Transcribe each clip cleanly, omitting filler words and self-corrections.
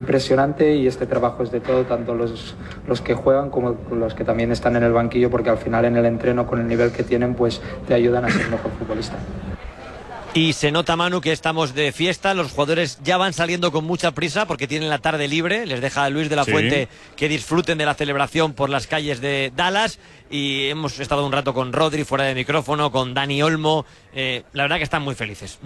impresionante, y este trabajo es de todo, tanto los que juegan como los que también están en el banquillo, porque al final en el entreno, con el nivel que tienen, pues te ayudan a ser mejor futbolista. Y se nota, Manu, que estamos de fiesta. Los jugadores ya van saliendo con mucha prisa porque tienen la tarde libre. Les deja a Luis de la Fuente que disfruten de la celebración por las calles de Dallas. Y hemos estado un rato con Rodri fuera de micrófono, con Dani Olmo. La verdad que están muy felices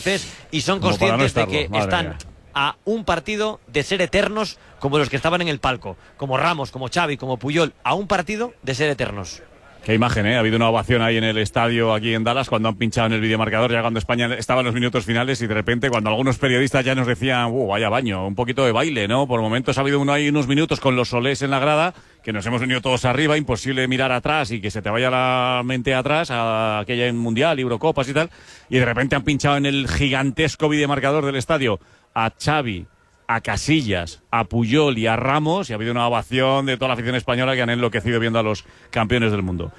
y son conscientes de que están a un partido de ser eternos, como los que estaban en el palco, como Ramos, como Xavi, como Puyol, a un partido de ser eternos. Qué imagen, ¿eh? Ha habido una ovación ahí en el estadio, aquí en Dallas, cuando han pinchado en el videomarcador, ya cuando España estaba en los minutos finales, y de repente cuando algunos periodistas ya nos decían, vaya baño, un poquito de baile, ¿no? Por momentos ha habido unos minutos con los solés en la grada, que nos hemos venido todos arriba, imposible mirar atrás y que se te vaya la mente atrás a aquella en Mundial, Eurocopas y tal, y de repente han pinchado en el gigantesco videomarcador del estadio a Xavi, a Casillas, a Puyol y a Ramos, y ha habido una ovación de toda la afición española que han enloquecido viendo a los campeones del mundo.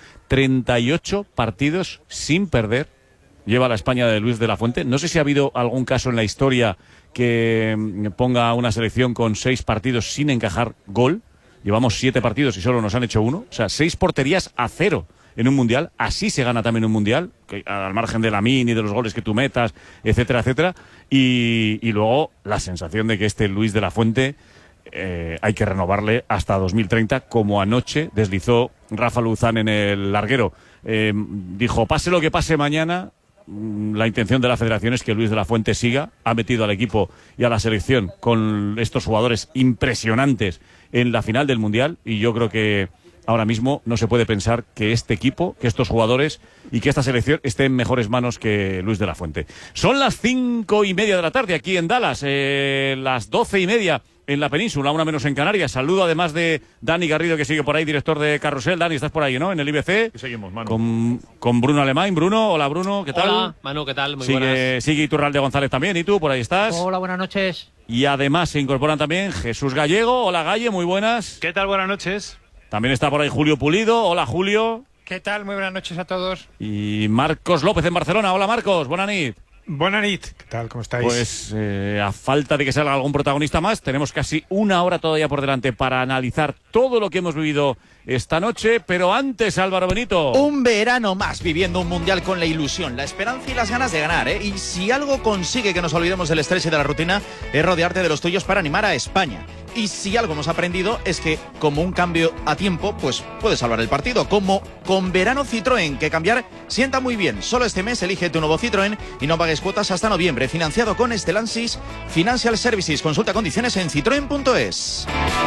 38 partidos sin perder lleva la España de Luis de la Fuente. No sé si ha habido algún caso en la historia que ponga una selección con 6 partidos sin encajar gol. Llevamos 7 partidos y solo nos han hecho 1. O sea, 6 porterías a 0 en un mundial. Así se gana también un mundial, que, al margen de Lamine y de los goles que tú metas, etcétera, etcétera. Y luego la sensación de que este Luis de la Fuente hay que renovarle hasta 2030, como anoche deslizó Rafa Luzán en el larguero. Dijo, pase lo que pase mañana, la intención de la federación es que Luis de la Fuente siga. Ha metido al equipo y a la selección con estos jugadores impresionantes en la final del mundial, y yo creo que ahora mismo no se puede pensar que este equipo, que estos jugadores y que esta selección esté en mejores manos que Luis de la Fuente. Son las 5:30 de la tarde aquí en Dallas, las 12:30 en la península, 1 menos en Canarias. Saludo además de Dani Garrido, que sigue por ahí, director de Carrusel. Dani, estás por ahí, ¿no? En el IBC. Seguimos, Manu. Con Bruno Alemán. Bruno, hola Bruno, ¿qué tal? Hola, Manu, ¿qué tal? Muy buenas. Sigue Iturralde González también, ¿y tú? Por ahí estás. Hola, buenas noches. Y además se incorporan también Jesús Gallego. Hola, Galle, muy buenas. ¿Qué tal? Buenas noches. También está por ahí Julio Pulido. Hola, Julio. ¿Qué tal? Muy buenas noches a todos. Y Marcos López en Barcelona. Hola, Marcos. Buenas noches. Buenas noches. ¿Qué tal? ¿Cómo estáis? Pues a falta de que salga algún protagonista más, tenemos casi 1 hora todavía por delante para analizar todo lo que hemos vivido esta noche. Pero antes, Álvaro Benito. Un verano más viviendo un mundial con la ilusión, la esperanza y las ganas de ganar, ¿eh? Y si algo consigue que nos olvidemos del estrés y de la rutina, es rodearte de los tuyos para animar a España. Y si algo hemos aprendido es que, como un cambio a tiempo, pues puede salvar el partido. Como con Verano Citroën, que cambiar sienta muy bien. Solo este mes elige tu nuevo Citroën y no pagues cuotas hasta noviembre. Financiado con Stellantis Financial Services. Consulta condiciones en citroen.es.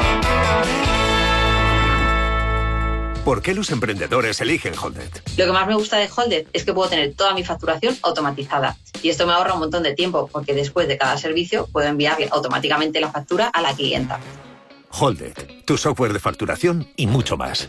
¿Por qué los emprendedores eligen Holded? Lo que más me gusta de Holded es que puedo tener toda mi facturación automatizada. Y esto me ahorra un montón de tiempo, porque después de cada servicio puedo enviar automáticamente la factura a la clienta. Holded, tu software de facturación y mucho más.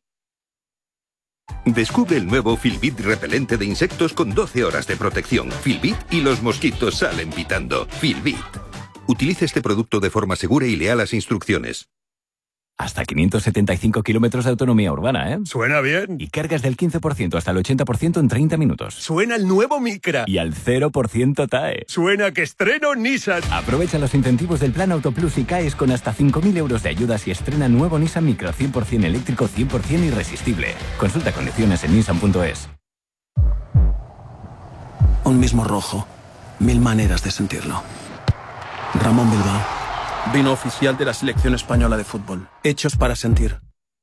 Descubre el nuevo Filbit repelente de insectos con 12 horas de protección. Filbit y los mosquitos salen pitando. Filbit. Utilice este producto de forma segura y lea las instrucciones. Hasta 575 kilómetros de autonomía urbana, ¿eh? Suena bien. Y cargas del 15% hasta el 80% en 30 minutos. Suena el nuevo Micra. Y al 0% TAE. Suena que estreno Nissan. Aprovecha los incentivos del Plan Auto Plus y CAES con hasta 5.000 euros de ayudas y estrena nuevo Nissan Micra 100% eléctrico, 100% irresistible. Consulta condiciones en nissan.es. Un mismo rojo. 1000 maneras de sentirlo. Ramón Bilbao. Vino oficial de la selección española de fútbol. Hechos para sentir.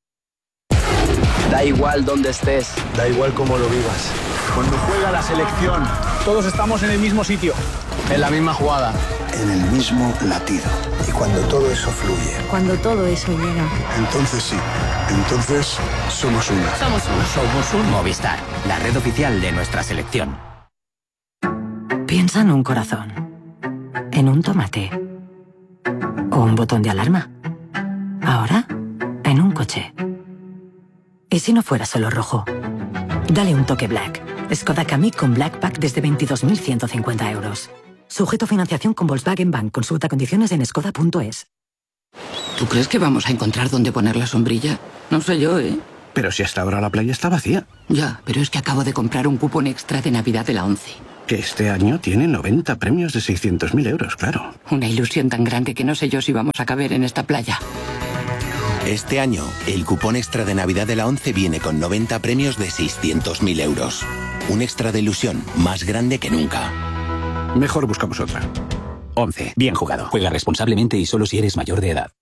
Da igual dónde estés. Da igual cómo lo vivas. Cuando juega la selección, todos estamos en el mismo sitio. En la misma jugada. En el mismo latido. Y cuando todo eso fluye. Cuando todo eso llega. Entonces sí. Entonces somos una. Somos una. Somos un Movistar, la red oficial de nuestra selección. Piensa en un corazón. En un tomate. O un botón de alarma. Ahora, en un coche. ¿Y si no fuera solo rojo? Dale un toque Black. Skoda Kamiq con Black Pack desde 22.150 euros. Sujeto a financiación con Volkswagen Bank. Consulta condiciones en skoda.es. ¿Tú crees que vamos a encontrar dónde poner la sombrilla? No sé yo, ¿eh? Pero si hasta ahora la playa está vacía. Ya, pero es que acabo de comprar un cupón extra de Navidad de la 11. Que este año tiene 90 premios de 600.000 euros, claro. Una ilusión tan grande que no sé yo si vamos a caber en esta playa. Este año, el cupón extra de Navidad de la ONCE viene con 90 premios de 600.000 euros. Un extra de ilusión más grande que nunca. Mejor buscamos otra. ONCE. Bien jugado. Juega responsablemente y solo si eres mayor de edad.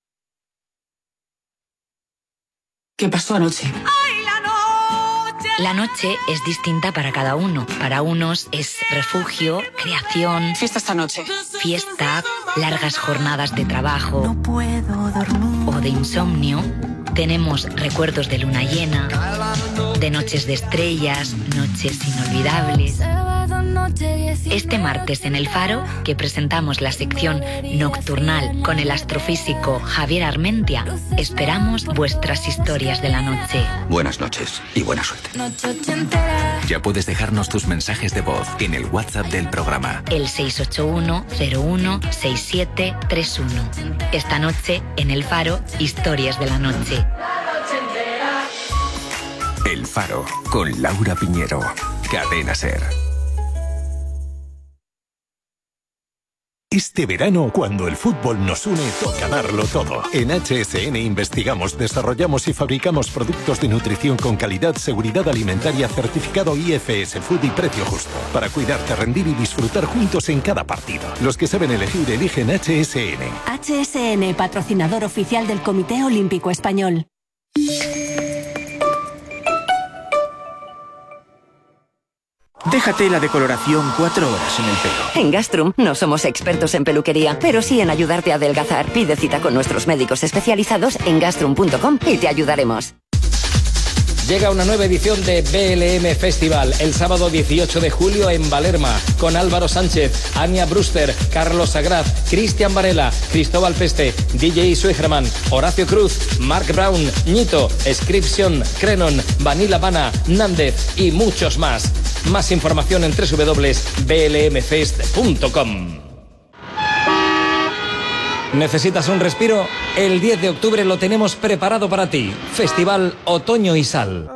¿Qué pasó anoche? La noche es distinta para cada uno. Para unos es refugio, creación, Fiesta esta noche. fiesta, largas jornadas de trabajo No puedo dormir. o de insomnio. Tenemos recuerdos de luna llena, de noches de estrellas, noches inolvidables. Este martes en El Faro, que presentamos la sección nocturnal con el astrofísico Javier Armentia, esperamos vuestras historias de la noche. Buenas noches y buena suerte. Ya puedes dejarnos tus mensajes de voz en el WhatsApp del programa. El 681-01-6731. Esta noche en El Faro, historias de la noche. El Faro, con Laura Piñero. Cadena SER. Este verano, cuando el fútbol nos une, toca darlo todo. En HSN investigamos, desarrollamos y fabricamos productos de nutrición con calidad, seguridad alimentaria, certificado IFS Food y precio justo. Para cuidarte, rendir y disfrutar juntos en cada partido. Los que saben elegir, eligen HSN. HSN, patrocinador oficial del Comité Olímpico Español. Déjate la decoloración 4 horas en el pelo. En Gastrum no somos expertos en peluquería, pero sí en ayudarte a adelgazar. Pide cita con nuestros médicos especializados en gastrum.com y te ayudaremos. Llega una nueva edición de BLM Festival el sábado 18 de julio en Valerma, con Álvaro Sánchez, Anya Brewster, Carlos Sagraz, Cristian Varela, Cristóbal Peste, DJ Suegerman, Horacio Cruz, Mark Brown, Ñito, Scription, Crenon, Vanilla Bana, Nández y muchos más. Más información en www.blmfest.com. ¿Necesitas un respiro? El 10 de octubre lo tenemos preparado para ti. Festival Otoño y Sal.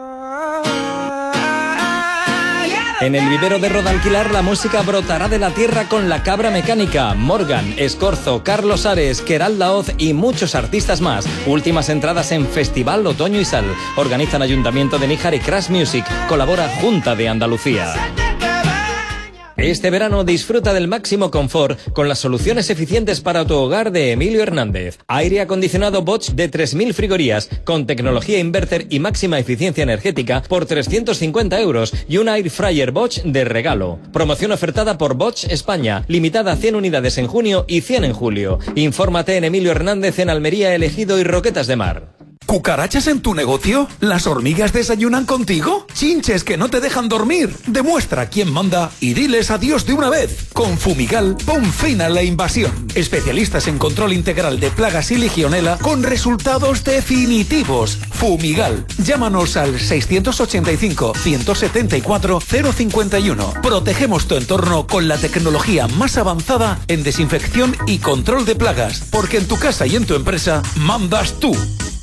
En el vivero de Rodalquilar la música brotará de la tierra con La Cabra Mecánica, Morgan, Escorzo, Carlos Ares, Queral Laoz y muchos artistas más. Últimas entradas en Festival Otoño y Sal. Organizan Ayuntamiento de Níjar y Crash Music. Colabora Junta de Andalucía. Este verano disfruta del máximo confort con las soluciones eficientes para tu hogar de Emilio Hernández. Aire acondicionado Bosch de 3.000 frigorías con tecnología inverter y máxima eficiencia energética por 350 euros y un air fryer Bosch de regalo. Promoción ofertada por Bosch España, limitada a 100 unidades en junio y 100 en julio. Infórmate en Emilio Hernández en Almería, Ejido y Roquetas de Mar. ¿Cucarachas en tu negocio? ¿Las hormigas desayunan contigo? ¿Chinches que no te dejan dormir? Demuestra quién manda y diles adiós de una vez. Con Fumigal, pon fin a la invasión. Especialistas en control integral de plagas y legionela con resultados definitivos. Fumigal. Llámanos al 685-174-051. Protegemos tu entorno con la tecnología más avanzada en desinfección y control de plagas. Porque en tu casa y en tu empresa mandas tú.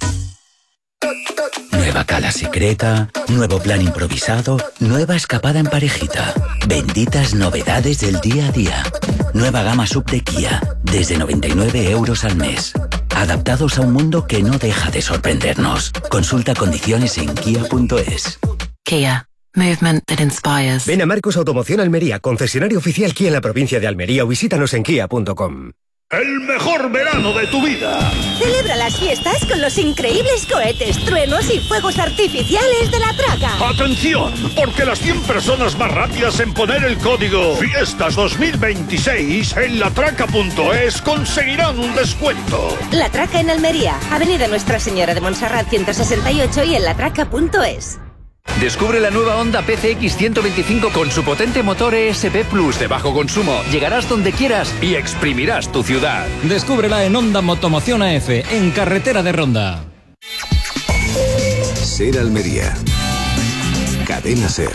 Nueva cala secreta, nuevo plan improvisado, nueva escapada en parejita. Benditas novedades del día a día. Nueva gama sub de Kia, desde 99 euros al mes. Adaptados a un mundo que no deja de sorprendernos. Consulta condiciones en kia.es. Kia. Movement that inspires. Ven a Marcos Automoción Almería, concesionario oficial Kia en la provincia de Almería, o visítanos en kia.com. El mejor verano de tu vida. Celebra las fiestas con los increíbles cohetes, truenos y fuegos artificiales de La Traca. ¡Atención! Porque las 100 personas más rápidas en poner el código Fiestas 2026 en latraca.es conseguirán un descuento. La Traca en Almería, Avenida Nuestra Señora de Montserrat 168 y en latraca.es. Descubre la nueva Honda PCX 125 con su potente motor ESP Plus de bajo consumo. Llegarás donde quieras y exprimirás tu ciudad. Descúbrela en Honda Motomoción AF, en Carretera de Ronda. SER Almería. Cadena SER.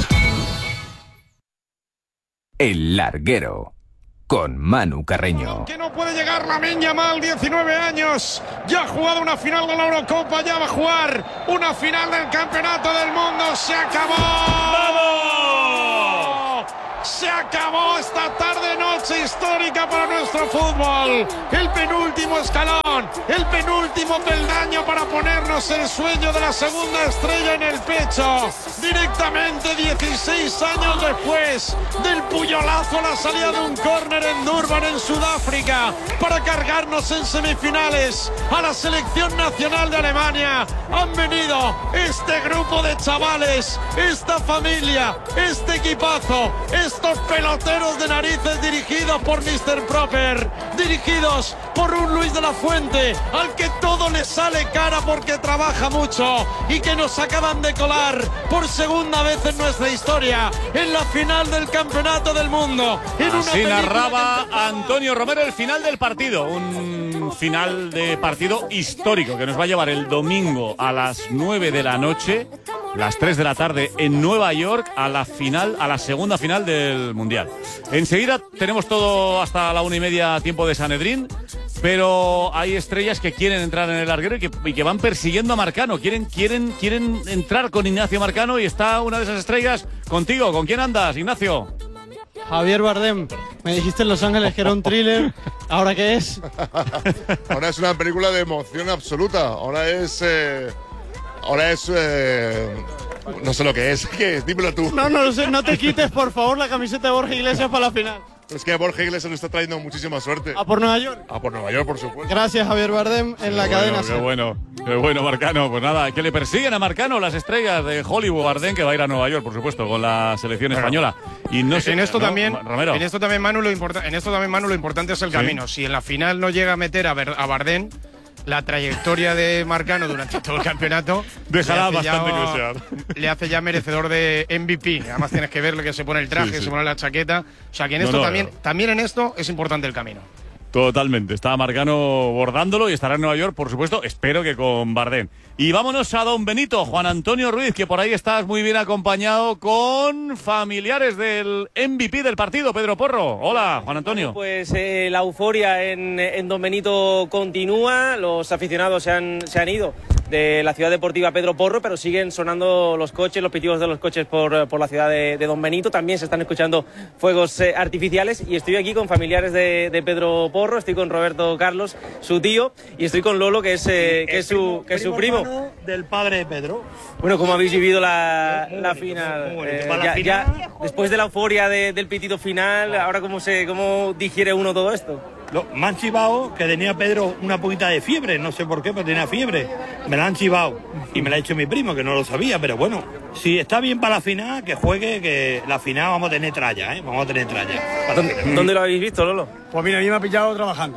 El Larguero. Con Manu Carreño. Que no puede llegar Lamine Yamal, 19 años. Ya ha jugado una final de la Eurocopa, ya va a jugar una final del Campeonato del Mundo. ¡Se acabó! ¡Vamos! Se acabó esta tarde-noche histórica para nuestro fútbol. El penúltimo escalón, el penúltimo peldaño para ponernos el sueño de la segunda estrella en el pecho. Directamente 16 años después del puyolazo a la salida de un córner en Durban, en Sudáfrica, para cargarnos en semifinales a la selección nacional de Alemania. Han venido este grupo de chavales, esta familia, este equipazo, estos peloteros de narices dirigidos por Mr. Proper, dirigidos por un Luis de la Fuente, al que todo le sale cara porque trabaja mucho, y que nos acaban de colar por segunda vez en nuestra historia en la final del Campeonato del Mundo. Así narraba Antonio Romero el final del partido, un final de partido histórico que nos va a llevar el domingo a las 9 de la noche, las 3 de la tarde en Nueva York, a la final, a la segunda final del Mundial. Enseguida tenemos todo hasta la 1:30, tiempo de Sanedrín, pero hay estrellas que quieren entrar en el larguero y que van persiguiendo a Marcano, quieren entrar con Ignacio Marcano, y está una de esas estrellas contigo. ¿Con quién andas, Ignacio? Javier Bardem. Me dijiste en Los Ángeles que era un thriller. ¿Ahora qué es? Ahora es una película de emoción absoluta. Ahora es no sé lo que es. ¿Qué es? Dímelo tú. No lo sé. No te quites, por favor, la camiseta de Borja Iglesias para la final. Es que Borja Iglesias nos está trayendo muchísima suerte. ¿A por Nueva York? A por Nueva York, por supuesto. Gracias, Javier Bardem, en la cadena. Qué bueno, Marcano. Pues nada, que le persiguen a Marcano las estrellas de Hollywood. Bardem, que va a ir a Nueva York, por supuesto, con la selección española. Y no sé, en esto también, Romero. En esto también, Manu, lo importante es el camino. Si en la final no llega a meter a Bardem, la trayectoria de Marcano durante todo el campeonato dejará bastante que desear. Le hace ya merecedor de MVP. Además tienes que verle que se pone el traje, se pone la chaqueta. O sea que en esto también en esto es importante el camino. Totalmente, está Marcano bordándolo y estará en Nueva York, por supuesto, espero que con Bardem. Y vámonos a Don Benito, Juan Antonio Ruiz, que por ahí estás muy bien acompañado con familiares del MVP del partido, Pedro Porro. Hola, Juan Antonio. Pues la euforia en Don Benito continúa, los aficionados se han ido de la ciudad deportiva Pedro Porro, pero siguen sonando los coches, los pitillos de los coches por la ciudad de Don Benito. También se están escuchando fuegos artificiales, y estoy aquí con familiares de Pedro Porro. Estoy con Roberto Carlos, su tío, y estoy con Lolo, que es su primo. Del padre de Pedro. Bueno, ¿cómo habéis vivido la final? Ya, después de la euforia del pitido final, ahora ¿cómo digiere uno todo esto? Me han chivado que tenía Pedro una poquita de fiebre, no sé por qué, pero tenía fiebre. Me la han chivado y me la ha hecho mi primo, que no lo sabía, pero bueno, si está bien para la final, que juegue, que la final vamos a tener tralla, ¿eh? Vamos a tener tralla. ¿Dónde lo habéis visto, Lolo? Pues mira, a mí me ha pillado trabajando.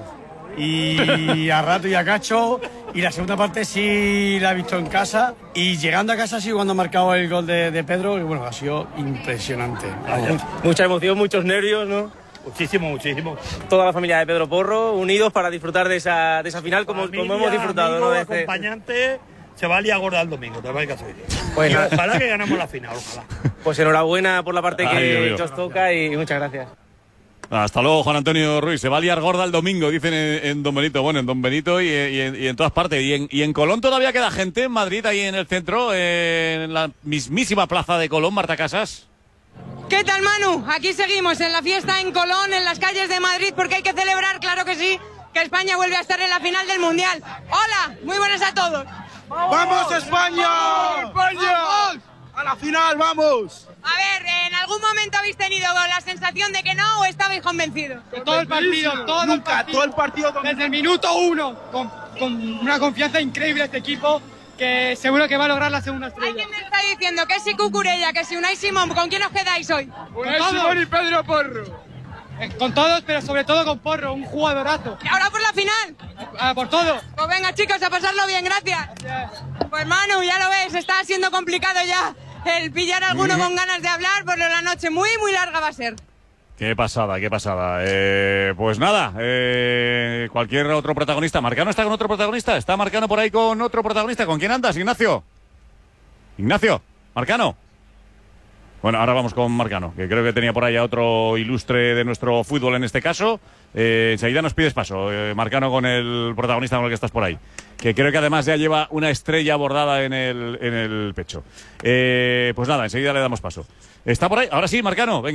Y a rato y a cacho, y la segunda parte sí la he visto en casa, y llegando a casa sí cuando ha marcado el gol de Pedro, y bueno, ha sido impresionante. Mucha emoción, muchos nervios, ¿no? Muchísimo. Toda la familia de Pedro Porro unidos para disfrutar de esa final como hemos disfrutado, amigo, ¿no? Acompañante, se va a liar gorda el domingo, te vais a hacer. Pues y ojalá que ganemos la final, ojalá. Pues enhorabuena por la parte que os toca, y muchas gracias. Hasta luego, Juan Antonio Ruiz. Se va a liar gorda el domingo, dicen en Don Benito. Bueno, en Don Benito y en todas partes. Y en Colón todavía queda gente, en Madrid, ahí en el centro, en la mismísima plaza de Colón. Marta Casas. ¿Qué tal, Manu? Aquí seguimos en la fiesta en Colón, en las calles de Madrid, porque hay que celebrar, claro que sí, que España vuelve a estar en la final del Mundial. ¡Hola! Muy buenas a todos. ¡Vamos, España! ¡Vamos, España! ¡Vamos! ¡A la final, vamos! A ver, ¿en algún momento habéis tenido la sensación de que no, o estabais convencidos? Todo el partido, todo el partido. Desde el minuto 1, con una confianza increíble este equipo, que seguro que va a lograr la segunda estrella. Alguien me está diciendo que si Cucurella, que si Unai Simón, ¿con quién os quedáis hoy? Unai Simón y Pedro Porro. Con todos, pero sobre todo con Porro, un jugadorazo. ¿Y ahora por la final? Por todo. Pues venga, chicos, a pasarlo bien, gracias. Pues Manu, ya lo ves, está siendo complicado ya el pillar a alguno con ganas de hablar, pero la noche muy larga va a ser. Qué pasada. Pues nada, cualquier otro protagonista. ¿Marcano está con otro protagonista? ¿Está Marcano por ahí con otro protagonista? ¿Con quién andas, Ignacio? ¿Ignacio? ¿Marcano? Bueno, ahora vamos con Marcano, que creo que tenía por ahí a otro ilustre de nuestro fútbol en este caso. Enseguida nos pides paso, Marcano, con el protagonista con el que estás por ahí, que creo que además ya lleva una estrella bordada en el pecho. Pues nada, enseguida le damos paso. ¿Está por ahí? Ahora sí, Marcano, venga, a ver.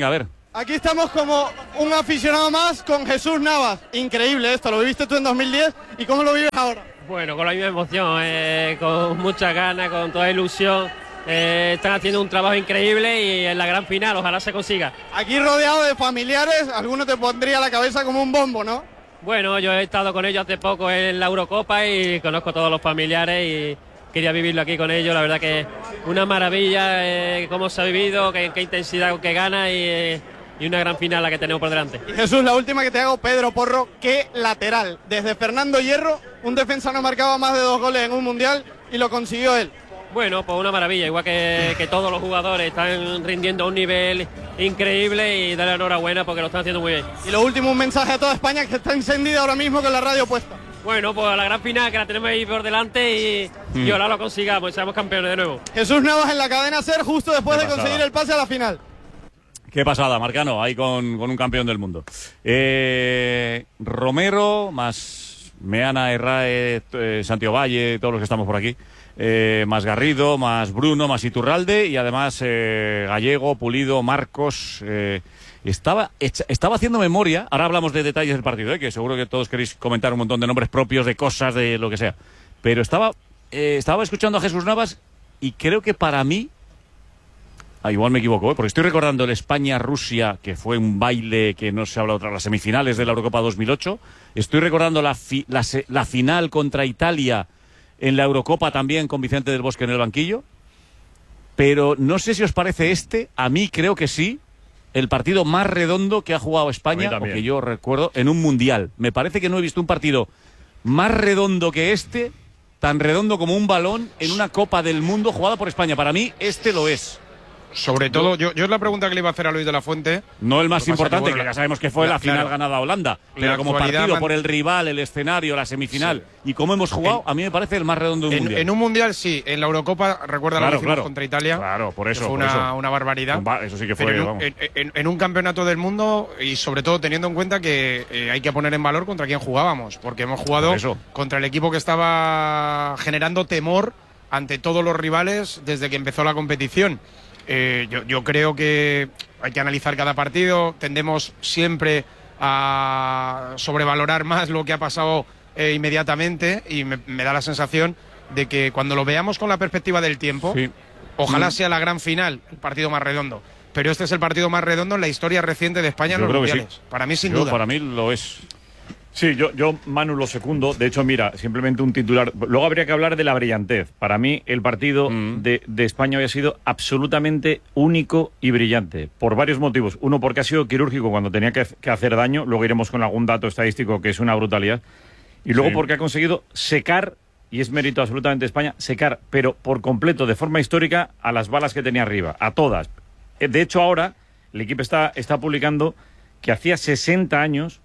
Aquí estamos como un aficionado más con Jesús Navas. Increíble esto, lo viviste tú en 2010 y ¿cómo lo vives ahora? Bueno, con la misma emoción, con muchas ganas, con toda ilusión. Están haciendo un trabajo increíble y en la gran final ojalá se consiga. Aquí rodeado de familiares, alguno te pondría la cabeza como un bombo, ¿no? Bueno, yo he estado con ellos hace poco en la Eurocopa y conozco a todos los familiares y quería vivirlo aquí con ellos. La verdad que una maravilla cómo se ha vivido, qué intensidad, qué gana y una gran final la que tenemos por delante. Y Jesús, la última que te hago, Pedro Porro, qué lateral. Desde Fernando Hierro, un defensa no marcaba más de 2 goles en un mundial y lo consiguió él. Bueno, pues una maravilla, igual que todos los jugadores están rindiendo a un nivel increíble y darle enhorabuena porque lo están haciendo muy bien. Y lo último, un mensaje a toda España que está encendida ahora mismo con la radio puesta. Bueno, pues a la gran final que la tenemos ahí por delante y ojalá lo consigamos y seamos campeones de nuevo. Jesús Navas en la cadena SER justo después de conseguir el pase a la final. Qué pasada, Marcano, ahí con un campeón del mundo. Romero, más Meana, Herrae, Santiago Valle, todos los que estamos por aquí. Más Garrido, más Bruno, más Iturralde y además Gallego, Pulido, Marcos. Estaba haciendo memoria, ahora hablamos de detalles del partido, que seguro que todos queréis comentar un montón de nombres propios, de cosas, de lo que sea. Pero estaba escuchando a Jesús Navas y creo que para mí, igual me equivoco, porque estoy recordando el España-Rusia, que fue un baile que no se ha hablado tras las semifinales de la Eurocopa 2008. Estoy recordando la final contra Italia en la Eurocopa también con Vicente del Bosque en el banquillo. Pero no sé si os parece a mí creo que sí, el partido más redondo que ha jugado España, o que yo recuerdo, en un mundial. Me parece que no he visto un partido más redondo que tan redondo como un balón en una Copa del Mundo jugada por España. Para mí, lo es. Sobre todo, yo es la pregunta que le iba a hacer a Luis de la Fuente. No el más importante, que ya sabemos que fue la final ganada a Holanda, pero como partido por el rival, el escenario, la semifinal y cómo hemos jugado, a mí me parece el más redondo de un mundial. En un mundial sí, en la Eurocopa, recuerda la que hicimos contra Italia. Claro, por eso. Fue una barbaridad. Eso sí que fue, pero en un campeonato del mundo y sobre todo teniendo en cuenta que hay que poner en valor contra quién jugábamos, porque hemos jugado contra el equipo que estaba generando temor ante todos los rivales desde que empezó la competición. Yo creo que hay que analizar cada partido, tendemos siempre a sobrevalorar más lo que ha pasado inmediatamente y me da la sensación de que cuando lo veamos con la perspectiva del tiempo, ojalá sea la gran final, el partido más redondo, pero este es el partido más redondo en la historia reciente de España en los mundiales. Sí. Para mí sin duda. Para mí lo es. Sí, yo Manu, lo secundo. De hecho, mira, simplemente un titular. Luego habría que hablar de la brillantez. Para mí, el partido de España había sido absolutamente único y brillante, por varios motivos. Uno, porque ha sido quirúrgico cuando tenía que hacer daño. Luego iremos con algún dato estadístico que es una brutalidad. Y luego porque ha conseguido secar, y es mérito absolutamente de España, secar, pero por completo, de forma histórica, a las balas que tenía arriba, a todas. De hecho, ahora, el equipo está publicando que hacía 60 años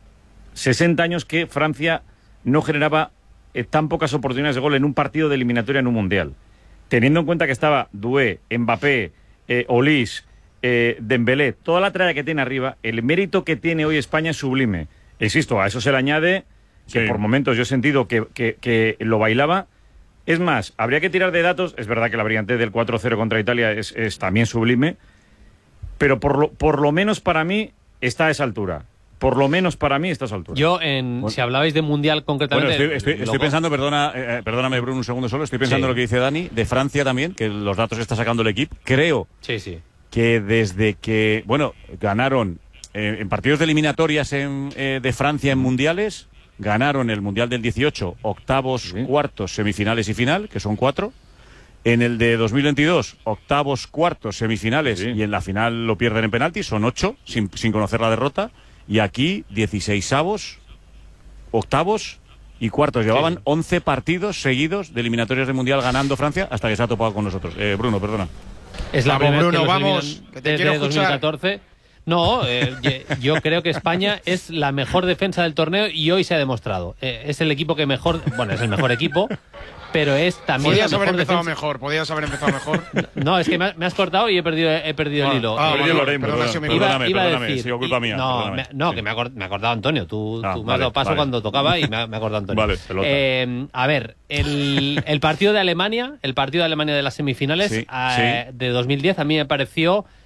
que Francia no generaba tan pocas oportunidades de gol en un partido de eliminatoria en un mundial. Teniendo en cuenta que estaba Doué, Mbappé, Olís, Dembélé, toda la tralla que tiene arriba, el mérito que tiene hoy España es sublime. Insisto, a eso se le añade que por momentos yo he sentido que lo bailaba. Es más, habría que tirar de datos. Es verdad que la brillantez del 4-0 contra Italia es también sublime, pero por lo menos para mí está a esa altura. Por lo menos para mí está a esa altura. Yo, si hablabais de mundial concretamente... Bueno, estoy pensando, perdóname Bruno un segundo solo, estoy pensando en lo que dice Dani, de Francia también, que los datos está sacando el equipo. Creo que desde que, ganaron en partidos de eliminatorias de Francia en mundiales, ganaron el Mundial del 18, octavos, cuartos, semifinales y final, que son 4. En el de 2022, octavos, cuartos, semifinales y en la final lo pierden en penalti, son 8, sin conocer la derrota. Y aquí, 16avos, octavos y cuartos. Llevaban 11 partidos seguidos de eliminatorias de Mundial ganando Francia hasta que se ha topado con nosotros. Bruno, perdona. Es la primera Bruno, vez que vamos, que te quiero desde 2014. No, yo creo que España es la mejor defensa del torneo y hoy se ha demostrado. Es el equipo que mejor... Bueno, es el mejor equipo, pero es también Podías la mejor haber empezado defensa. mejor, podías haber empezado mejor. No, es que me has cortado y he perdido el hilo. Perdóname, iba a ha decir, sido culpa mía. Que me ha cortado Antonio. Tú me has dado paso cuando tocaba y me ha cortado Antonio. Vale, pelota. A ver, el partido de Alemania, de las semifinales de 2010, a mí me pareció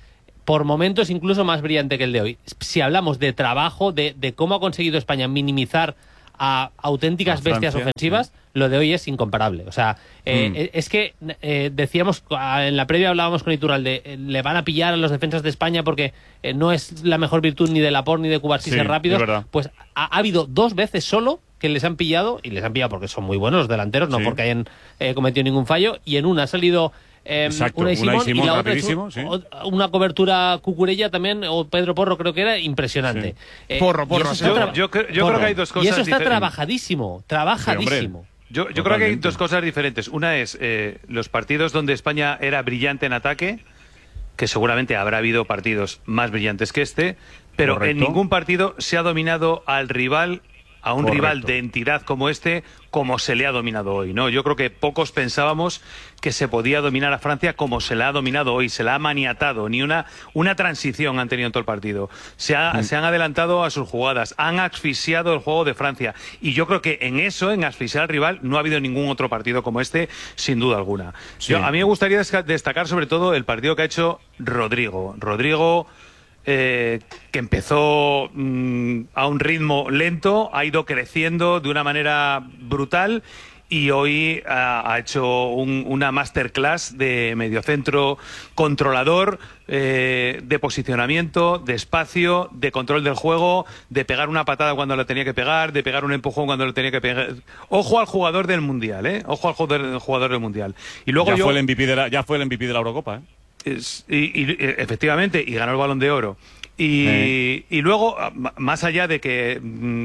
por momentos incluso más brillante que el de hoy. Si hablamos de trabajo, de cómo ha conseguido España minimizar a auténticas bestias ofensivas, lo de hoy es incomparable. O sea, es que decíamos, en la previa hablábamos con Iturralde, le van a pillar a los defensas de España porque no es la mejor virtud ni de Laporte ni de Cubarsí ser rápidos. Pues ha habido 2 veces solo que les han pillado, y les han pillado porque son muy buenos los delanteros, no porque hayan cometido ningún fallo, y en una ha salido Unai Simón y la otra una cobertura Cucurella también, o Pedro Porro creo que era, impresionante. Porro. Yo creo que hay dos cosas. Y eso está trabajadísimo. Yo creo que hay dos cosas diferentes. Una es los partidos donde España era brillante en ataque, que seguramente habrá habido partidos más brillantes que este, pero en ningún partido se ha dominado al rival, a un rival de entidad como este, como se le ha dominado hoy, ¿no? Yo creo que pocos pensábamos que se podía dominar a Francia como se la ha dominado hoy, se la ha maniatado, ni una transición han tenido en todo el partido. Se han adelantado a sus jugadas, han asfixiado el juego de Francia, y yo creo que en eso, en asfixiar al rival, no ha habido ningún otro partido como este, sin duda alguna. A mí me gustaría destacar sobre todo el partido que ha hecho Rodrigo, que empezó a un ritmo lento, ha ido creciendo de una manera brutal, y hoy ha hecho una masterclass de mediocentro controlador, de posicionamiento, de espacio, de control del juego, de pegar una patada cuando lo tenía que pegar, de pegar un empujón cuando lo tenía que pegar. Ojo al jugador del Mundial, Ojo al jugador del Mundial. Y luego fue el MVP de la Eurocopa, efectivamente, y ganó el Balón de Oro. Y luego, más allá de que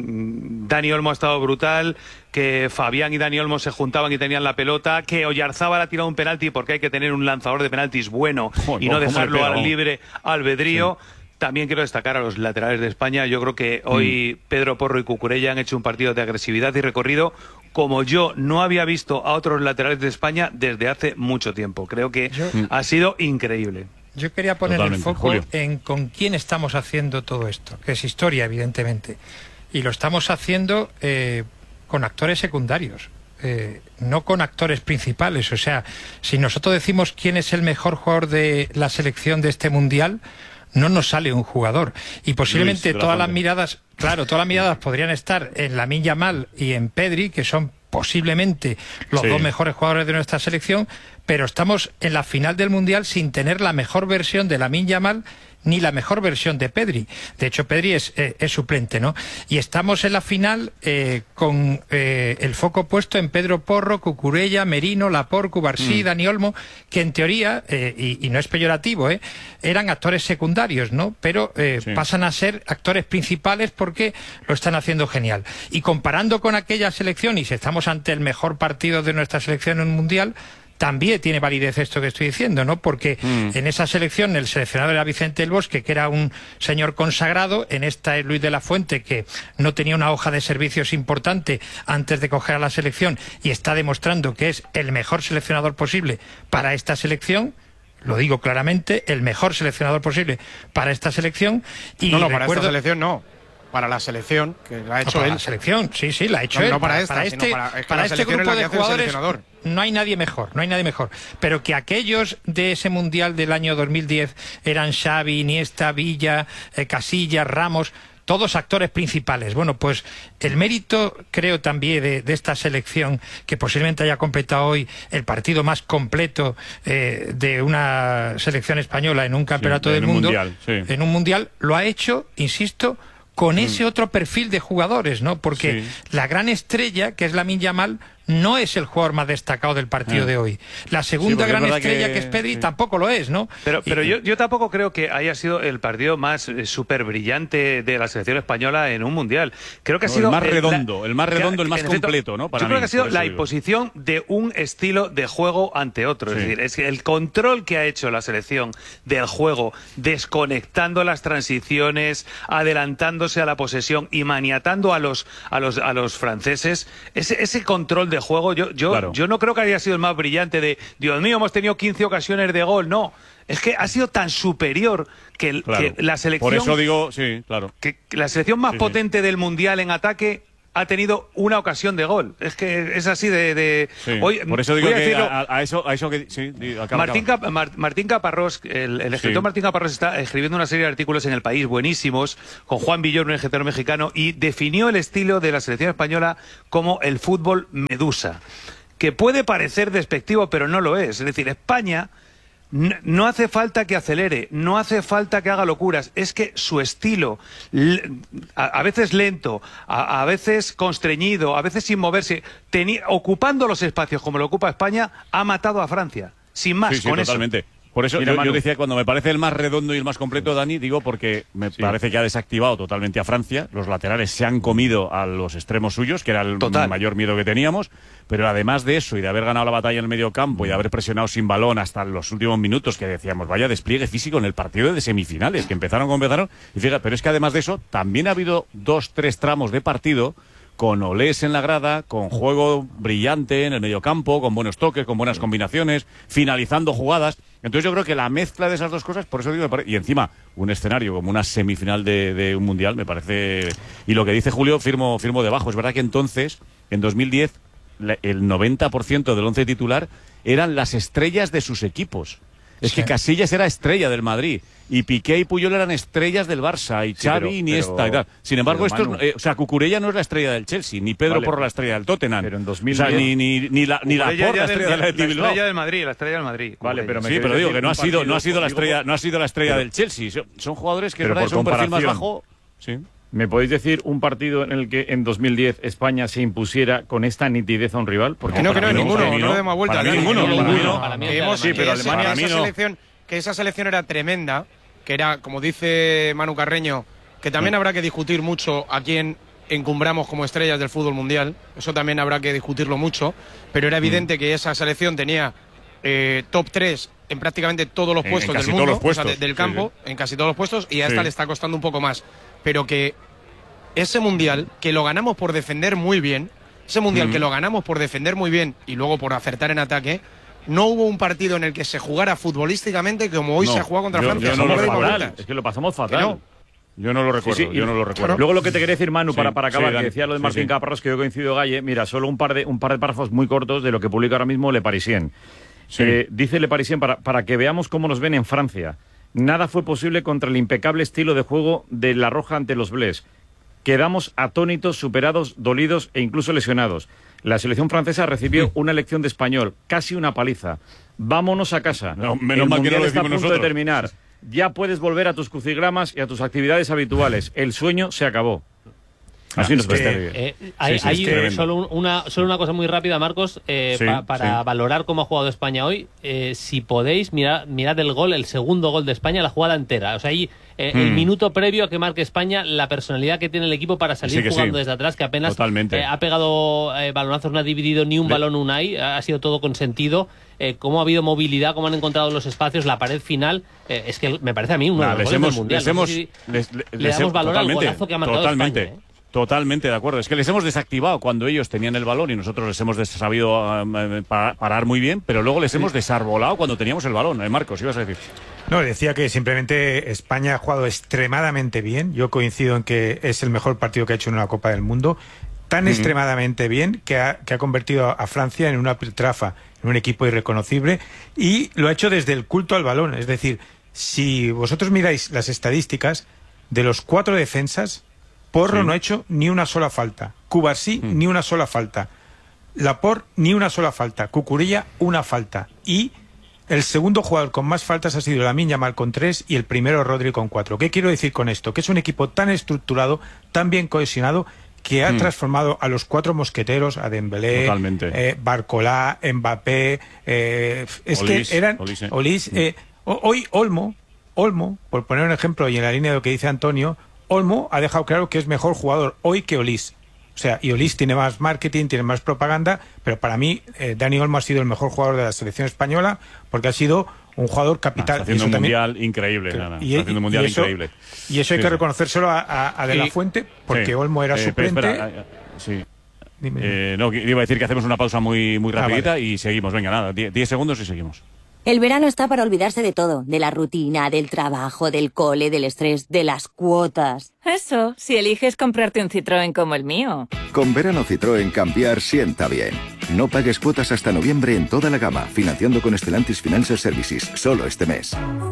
Dani Olmo ha estado brutal, que Fabián y Dani Olmo se juntaban y tenían la pelota, que Oyarzábal ha tirado un penalti porque hay que tener un lanzador de penaltis bueno y no dejarlo al libre albedrío. También quiero destacar a los laterales de España. Yo creo que hoy Pedro Porro y Cucurella han hecho un partido de agresividad y recorrido como yo no había visto a otros laterales de España desde hace mucho tiempo. Creo que ha sido increíble. Yo quería poner el foco en con quién estamos haciendo todo esto, que es historia, evidentemente. Y lo estamos haciendo con actores secundarios, no con actores principales. O sea, si nosotros decimos quién es el mejor jugador de la selección de este Mundial, no nos sale un jugador. Y posiblemente todas las miradas podrían estar en Lamine Yamal y en Pedri, que son posiblemente los 2 mejores jugadores de nuestra selección, pero estamos en la final del Mundial sin tener la mejor versión de Lamine Yamal ni la mejor versión de Pedri. De hecho, Pedri es suplente, ¿no? Y estamos en la final con el foco puesto en Pedro Porro, Cucurella, Merino, Laporte, Cubarsí, Dani Olmo, que en teoría, y no es peyorativo, eran actores secundarios, ¿no? Pero pasan a ser actores principales porque lo están haciendo genial. Y comparando con aquella selección, y si estamos ante el mejor partido de nuestra selección en un Mundial, también tiene validez esto que estoy diciendo, ¿no? Porque en esa selección el seleccionador era Vicente del Bosque, que era un señor consagrado. En esta es Luis de la Fuente, que no tenía una hoja de servicios importante antes de coger a la selección, y está demostrando que es el mejor seleccionador posible para esta selección. Lo digo claramente, el mejor seleccionador posible para esta selección. Y para esta selección no. Para la selección, que la ha hecho él. Para la selección, sí, la ha hecho él. No para esta, sino para este grupo de jugadores no hay nadie mejor. Pero que aquellos de ese Mundial del año 2010 eran Xavi, Iniesta, Villa, Casillas, Ramos, todos actores principales. Bueno, pues el mérito, creo también, de esta selección, que posiblemente haya completado hoy el partido más completo de una selección española en un campeonato del mundo, en un mundial, lo ha hecho, insisto, con ese otro perfil de jugadores, ¿no? Porque la gran estrella, que es Lamine Yamal, no es el jugador más destacado del partido de hoy. La segunda gran estrella, que es Pedri, tampoco lo es, ¿no? Pero yo tampoco creo que haya sido el partido más súper brillante de la selección española en un Mundial. Creo que ha sido el más redondo, el más completo, ¿no? Yo creo que ha sido la imposición de un estilo de juego ante otro. Es decir, es que el control que ha hecho la selección del juego, desconectando las transiciones, adelantándose a la posesión y maniatando a los franceses, ese control de juego, yo no creo que haya sido el más brillante de Dios mío, hemos tenido 15 ocasiones de gol, no. Es que ha sido tan superior que la selección. Por eso digo, que la selección más potente del Mundial en ataque ha tenido una ocasión de gol. Es que es así de... Sí, Hoy, por eso digo que a eso que... Sí, acaba. Martín Caparrós, el escritor Martín Caparrós está escribiendo una serie de artículos en El País buenísimos, con Juan Villoro, un escritor mexicano, y definió el estilo de la selección española como el fútbol medusa, que puede parecer despectivo, pero no lo es. Es decir, España... No hace falta que acelere, no hace falta que haga locuras, es que su estilo, a veces lento, a veces constreñido, a veces sin moverse, ocupando los espacios como lo ocupa España, ha matado a Francia, sin más, con totalmente. eso. Por eso yo decía, cuando me parece el más redondo y el más completo, Dani, digo porque me parece que ha desactivado totalmente a Francia. Los laterales se han comido a los extremos suyos, que era el mayor miedo que teníamos. Pero además de eso y de haber ganado la batalla en el medio campo y de haber presionado sin balón hasta los últimos minutos, que decíamos, vaya despliegue físico en el partido de semifinales, que empezaron. Y fíjate, pero es que además de eso, también ha habido 2-3 tramos de partido con olés en la grada, con juego brillante en el mediocampo, con buenos toques, con buenas combinaciones, finalizando jugadas. Entonces yo creo que la mezcla de esas dos cosas, por eso digo, y encima un escenario como una semifinal de un mundial, me parece... Y lo que dice Julio, firmo debajo. Es verdad que entonces, en 2010, el 90% del once titular eran las estrellas de sus equipos. Es que Casillas era estrella del Madrid y Piqué y Puyol eran estrellas del Barça y Xavi, Iniesta y tal. Sin embargo, Cucurella no es la estrella del Chelsea, ni Pedro Porro la estrella del Tottenham. Pero en 2010... ni la estrella del Bilbao. La estrella del Madrid. Vale, pero pero digo que no ha sido la estrella del Chelsea. Son jugadores que son un perfil más bajo. Sí. ¿Me podéis decir un partido en el que en 2010 España se impusiera con esta nitidez a un rival? Porque no le demos vuelta. Ninguno. Sí, pero Alemania, esa selección era tremenda, que era, como dice Manu Carreño, que también habrá que discutir mucho a quién encumbramos como estrellas del fútbol mundial. Eso también habrá que discutirlo mucho, pero era evidente que esa selección tenía top 3 en prácticamente todos los puestos del mundo, del campo, en casi todos los puestos, y a esta le está costando un poco más. Pero que ese mundial, que lo ganamos por defender muy bien, y luego por acertar en ataque, no hubo un partido en el que se jugara futbolísticamente como hoy se ha jugado contra Francia. Es que lo pasamos fatal. Yo no lo recuerdo, Claro. Luego lo que te quería decir, Manu, para acabar, que decía lo de Martín Caparrós, que yo coincido, Galle, mira, solo un par de párrafos muy cortos de lo que publica ahora mismo Le Parisien. Dice Le Parisien, para que veamos cómo nos ven en Francia. Nada fue posible contra el impecable estilo de juego de La Roja ante los Blés. Quedamos atónitos, superados, dolidos e incluso lesionados. La selección francesa recibió una lección de español, casi una paliza. Vámonos a casa. Menos mal que no lo está a decimos punto nosotros. de terminar. Ya puedes volver a tus crucigramas y a tus actividades habituales. El sueño se acabó. Así nos hay solo una cosa muy rápida, Marcos, para valorar cómo ha jugado España hoy. Si podéis, mirad el gol, el segundo gol de España, la jugada entera. O sea, ahí el minuto previo a que marque España, la personalidad que tiene el equipo para salir jugando desde atrás, que apenas ha pegado balonazos, no ha dividido ni un balón Unai, ha sido todo con sentido. Cómo ha habido movilidad, cómo han encontrado los espacios, la pared final, es que me parece a mí uno de los goles del Mundial. Le damos valor al golazo que ha marcado España. Totalmente de acuerdo. Es que les hemos desactivado cuando ellos tenían el balón y nosotros les hemos sabido parar muy bien, pero luego les hemos desarbolado cuando teníamos el balón. Marcos, ibas a decir. No, decía que simplemente España ha jugado extremadamente bien. Yo coincido en que es el mejor partido que ha hecho en una Copa del Mundo. Tan extremadamente bien que ha convertido a Francia en una piltrafa, en un equipo irreconocible, y lo ha hecho desde el culto al balón. Es decir, si vosotros miráis las estadísticas, de los 4 defensas, Porro no ha hecho ni una sola falta. Cubarsí, ni una sola falta. Laporte, ni una sola falta. Cucurella, una falta. Y el segundo jugador con más faltas ha sido Lamine Yamal con 3 y el primero Rodri con 4. ¿Qué quiero decir con esto? Que es un equipo tan estructurado, tan bien cohesionado, que ha transformado a los 4 mosqueteros, a Dembélé, Barcola, Mbappé, hoy Olmo, por poner un ejemplo y en la línea de lo que dice Antonio, Olmo ha dejado claro que es mejor jugador hoy que Olís. O sea, y Olís tiene más marketing, tiene más propaganda, pero para mí Dani Olmo ha sido el mejor jugador de la selección española porque ha sido un jugador capital. Está haciendo un mundial increíble. Increíble. Y eso hay que reconocérselo a De La Fuente, porque Olmo era suplente. No, iba a decir que hacemos una pausa muy rapidita y seguimos. Venga, nada, 10 segundos y seguimos. El verano está para olvidarse de todo, de la rutina, del trabajo, del cole, del estrés, de las cuotas. Eso, si eliges comprarte un Citroën como el mío. Con verano Citroën cambiar sienta bien. No pagues cuotas hasta noviembre en toda la gama, financiando con Stellantis Financial Services, solo este mes.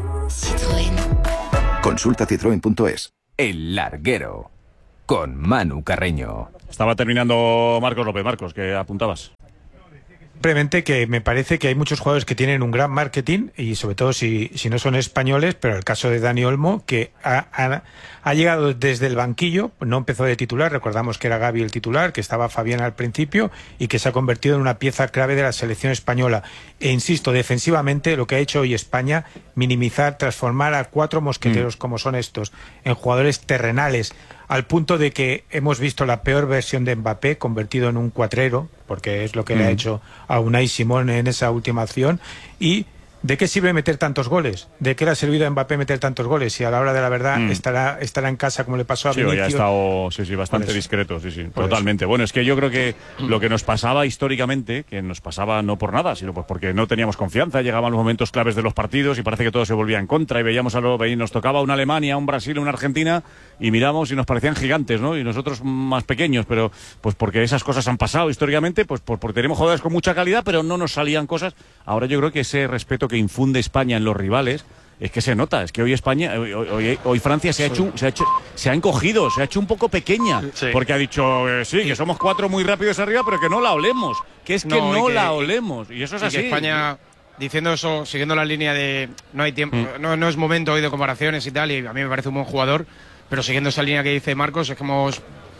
Citroën. Consulta citroen.es. El Larguero, con Manu Carreño. Estaba terminando Marcos López. Marcos, ¿qué apuntabas? Simplemente que me parece que hay muchos jugadores que tienen un gran marketing y sobre todo si no son españoles, pero el caso de Dani Olmo, que ha llegado desde el banquillo, no empezó de titular, recordamos que era Gavi el titular, que estaba Fabián al principio y que se ha convertido en una pieza clave de la selección española. E insisto, defensivamente lo que ha hecho hoy España, minimizar, transformar a 4 mosqueteros como son estos en jugadores terrenales, al punto de que hemos visto la peor versión de Mbappé convertido en un cuatrero, porque es lo que le ha hecho a Unai Simón en esa última acción. Y ¿de qué sirve meter tantos goles? ¿De qué le ha servido a Mbappé meter tantos goles? Si a la hora de la verdad estará en casa como le pasó a Vinicius. Sí, ha estado bastante discreto, totalmente. Bueno, es que yo creo que lo que nos pasaba históricamente, que nos pasaba no por nada, sino pues porque no teníamos confianza, llegaban los momentos claves de los partidos y parece que todo se volvía en contra y veíamos nos tocaba una Alemania, un Brasil, una Argentina y miramos y nos parecían gigantes, ¿no? Y nosotros más pequeños, pero pues porque esas cosas han pasado históricamente, pues porque tenemos jugadores con mucha calidad, pero no nos salían cosas. Ahora yo creo que ese respeto que infunde España en los rivales es que se nota, es que hoy España, hoy Francia se ha encogido, se ha hecho un poco pequeña, porque ha dicho que somos 4 muy rápidos arriba, pero que no la olemos, que es que no la olemos, y eso es así. Que España, diciendo eso, siguiendo la línea de no hay tiempo, no es momento hoy de comparaciones y tal, y a mí me parece un buen jugador, pero siguiendo esa línea que dice Marcos, es que hemos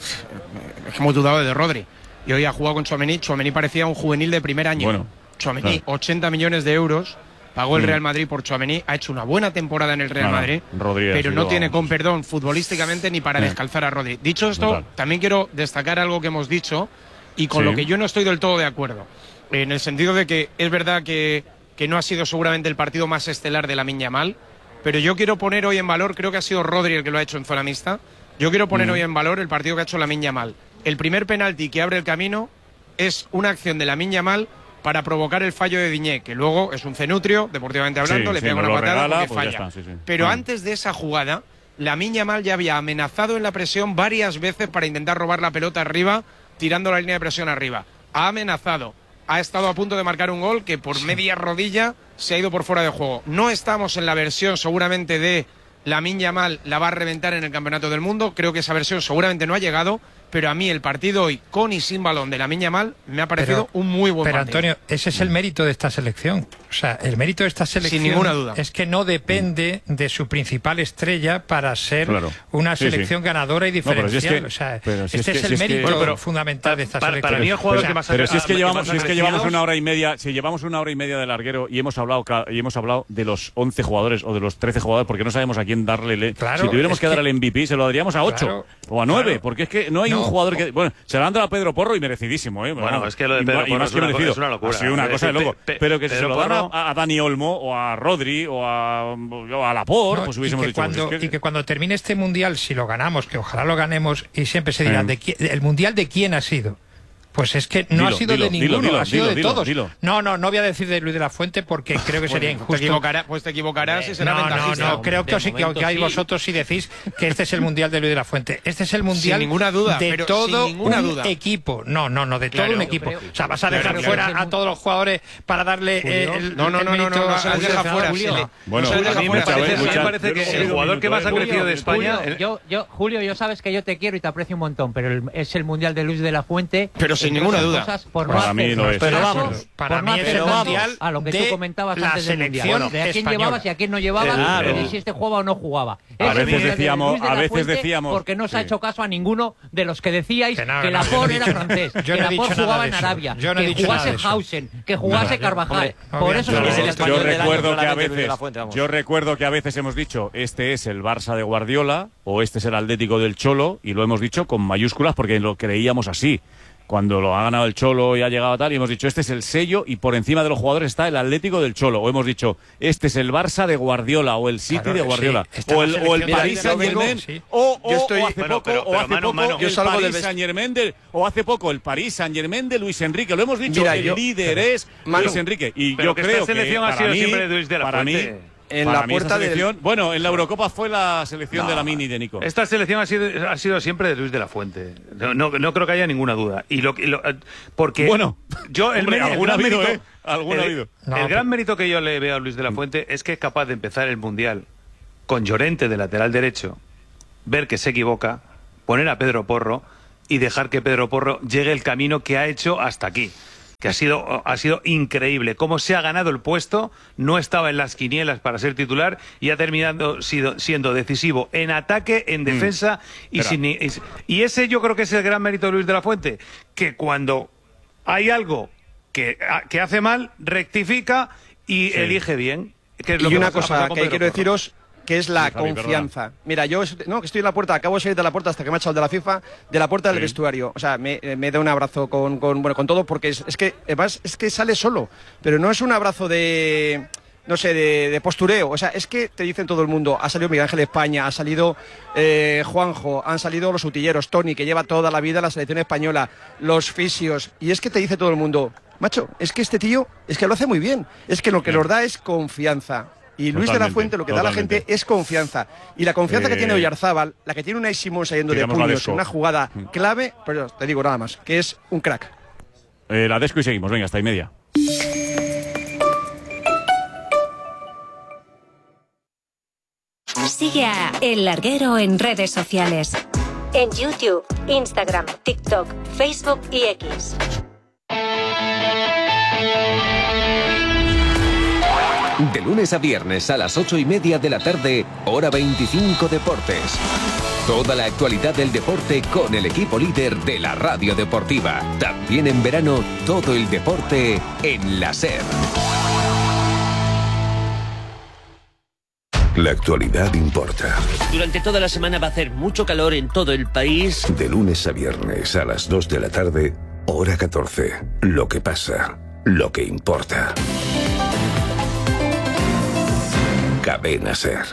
dudado de Rodri, y hoy ha jugado con Tchouaméni. Tchouaméni parecía un juvenil de primer año. Bueno, Tchouaméni, 80 millones de euros pagó el Real Madrid por Tchouaméni, ha hecho una buena temporada en el Real Madrid, pero no tiene, con perdón, futbolísticamente ni para descalzar a Rodri. Dicho esto, también quiero destacar algo que hemos dicho y con lo que yo no estoy del todo de acuerdo, en el sentido de que es verdad que no ha sido seguramente el partido más estelar de Lamine Yamal, pero yo quiero poner hoy en valor, creo que ha sido Rodri el que lo ha hecho en zona mixta, yo quiero poner hoy en valor el partido que ha hecho Lamine Yamal. El primer penalti que abre el camino es una acción de Lamine Yamal para provocar el fallo de Diñé, que luego es un cenutrio, deportivamente hablando, le pega una patada porque falla. Pero antes de esa jugada, Lamine Yamal ya había amenazado en la presión varias veces para intentar robar la pelota arriba, tirando la línea de presión arriba. Ha amenazado, ha estado a punto de marcar un gol que por media rodilla se ha ido por fuera de juego. No estamos en la versión seguramente de Lamine Yamal la va a reventar en el Campeonato del Mundo, creo que esa versión seguramente no ha llegado, pero a mí el partido hoy, con y sin balón de Lamine Yamal, me ha parecido un muy buen partido. Pero Antonio, ese es el mérito de esta selección. O sea, el mérito de esta selección, sin ninguna duda, es que no depende de su principal estrella para ser una selección ganadora y diferencial. Este es el mérito fundamental de esta selección. Para mí el jugador que más pero si es que llevamos una hora y media, si llevamos una hora y media de larguero y hemos hablado de los 11 jugadores o de los 13 jugadores, porque no sabemos a quién darle. Si tuviéramos que dar el MVP, se lo daríamos a 8 o a 9, porque es que no hay un jugador que... Bueno, se lo han dado a Pedro Porro y merecidísimo, ¿eh? Bueno, es que lo de Pedro Porro es una locura. Ha sido una cosa de loco. Pero que si se lo dan a Dani Olmo o a Rodri o a Laporte, pues hubiésemos dicho... Y que cuando termine este Mundial, si lo ganamos, que ojalá lo ganemos, y siempre se dirán, ¿el Mundial de quién ha sido? Pues es que no ha sido de ninguno, ha sido de todos. No voy a decir de Luis de la Fuente porque creo que sería injusto. Te equivocarás y será ventajista. No, creo que os equivocáis vosotros si decís que este es el Mundial de Luis de la Fuente. Este es el Mundial de todo un equipo. No, de todo un equipo. O sea, vas a dejar fuera a todos los jugadores para darle el No se les deja fuera. Bueno, a mí me parece que el jugador que más ha crecido de España... Julio, yo sabes que yo te quiero y te aprecio un montón, pero es el Mundial de Luis de la Fuente... Pero sin ninguna duda. Para mí no es. Pero vamos, para mí es el mundial a lo que tú comentabas antes del mundial. Bueno, de a quién llevabas y a quién no llevabas, y si este jugaba o no jugaba. A veces decíamos, porque no se ha hecho caso a ninguno de los que decíais que Laporte era francés, que Laporte jugaba en Arabia, que jugase Hausen, que jugase Carvajal. Por eso yo recuerdo que a veces hemos dicho este es el Barça de Guardiola o este es el Atlético del Cholo y lo hemos dicho con mayúsculas porque lo creíamos así. cuando lo ha ganado el Cholo y ha llegado a tal, y hemos dicho, este es el sello, y por encima de los jugadores está el Atlético del Cholo. O hemos dicho, este es el Barça de Guardiola, o el City de Guardiola, o el Paris Saint-Germain, o hace poco el Paris Saint-Germain de Luis Enrique. Lo hemos dicho, el líder es Luis Enrique. Y yo creo que para mí, en la puerta selección, bueno, en la Eurocopa fue la selección de Lamine y de Nico. Esta selección ha sido siempre de Luis de la Fuente. No creo que haya ninguna duda. Porque yo el gran mérito que yo le veo a Luis de la Fuente es que es capaz de empezar el Mundial con Llorente de lateral derecho, ver que se equivoca, poner a Pedro Porro y dejar que Pedro Porro llegue el camino que ha hecho hasta aquí. Que ha sido increíble. Cómo se ha ganado el puesto, no estaba en las quinielas para ser titular y ha terminado siendo decisivo en ataque, en defensa y ese yo creo que es el gran mérito de Luis de la Fuente, que cuando hay algo que hace mal, rectifica y elige bien. Que es lo y que una cosa que quiero deciros, que es la confianza. Mira, yo que estoy en la puerta, acabo de salir de la puerta hasta que me ha echado de la FIFA, de la puerta del vestuario. O sea, me da un abrazo con todo, porque es que además es que sale solo, pero no es un abrazo de postureo. O sea, es que te dicen todo el mundo, ha salido Miguel Ángel España, ha salido Juanjo, han salido los utilleros, Tony, que lleva toda la vida en la selección española, los fisios, y es que te dice todo el mundo, macho, es que este tío, es que lo hace muy bien, es que lo que nos da es confianza. Y Luis de la Fuente lo que da a la gente es confianza. Y la confianza que tiene Oyarzábal, la que tiene Unai Simón saliendo de puños en una jugada clave, pero te digo nada más, que es un crack. La desco y seguimos, venga, hasta y media. Sigue a El Larguero en redes sociales. En YouTube, Instagram, TikTok, Facebook y X. De lunes a viernes a las 8:30 de la tarde, Hora 25 Deportes. Toda la actualidad del deporte con el equipo líder de la radio deportiva. También en verano, todo el deporte en la SER. La actualidad importa. Durante toda la semana va a hacer mucho calor en todo el país. De lunes a viernes a las 2 de la tarde, Hora 14. Lo que pasa, lo que importa. Cadena SER.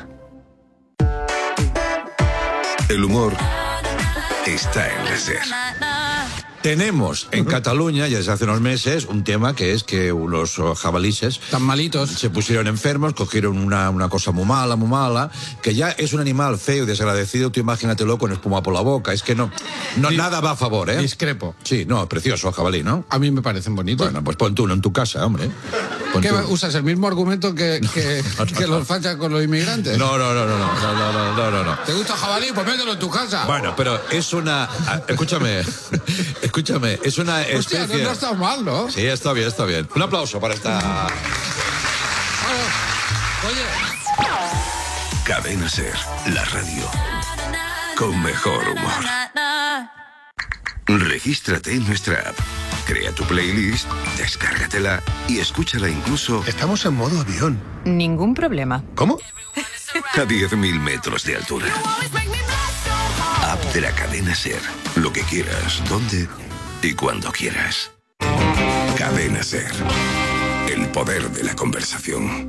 El humor está en la SER. Tenemos en Cataluña, ya desde hace unos meses, un tema que es que unos jabalíes tan malitos se pusieron enfermos, cogieron una cosa muy mala, que ya es un animal feo y desagradecido. Tú imagínatelo con espuma por la boca. Es que no nada va a favor, ¿eh? Discrepo. Sí, no, precioso el jabalí, ¿no? A mí me parecen bonitos. Bueno, pues pon tú uno en tu casa, hombre. ¿Qué usas el mismo argumento que los fachas con los inmigrantes? No. ¿Te gusta el jabalí? Pues mételo en tu casa. Bueno, pero es una... Escúchame, es una especie... Hostia, no estás mal, ¿no? Sí, está bien. Un aplauso para esta... Oye. Cadena SER, la radio con mejor humor. Regístrate en nuestra app. Crea tu playlist, descárgatela y escúchala incluso... Estamos en modo avión. Ningún problema. ¿Cómo? A 10.000 metros de altura. App de la cadena SER. Lo que quieras, donde y cuando quieras. Cadena SER. El poder de la conversación.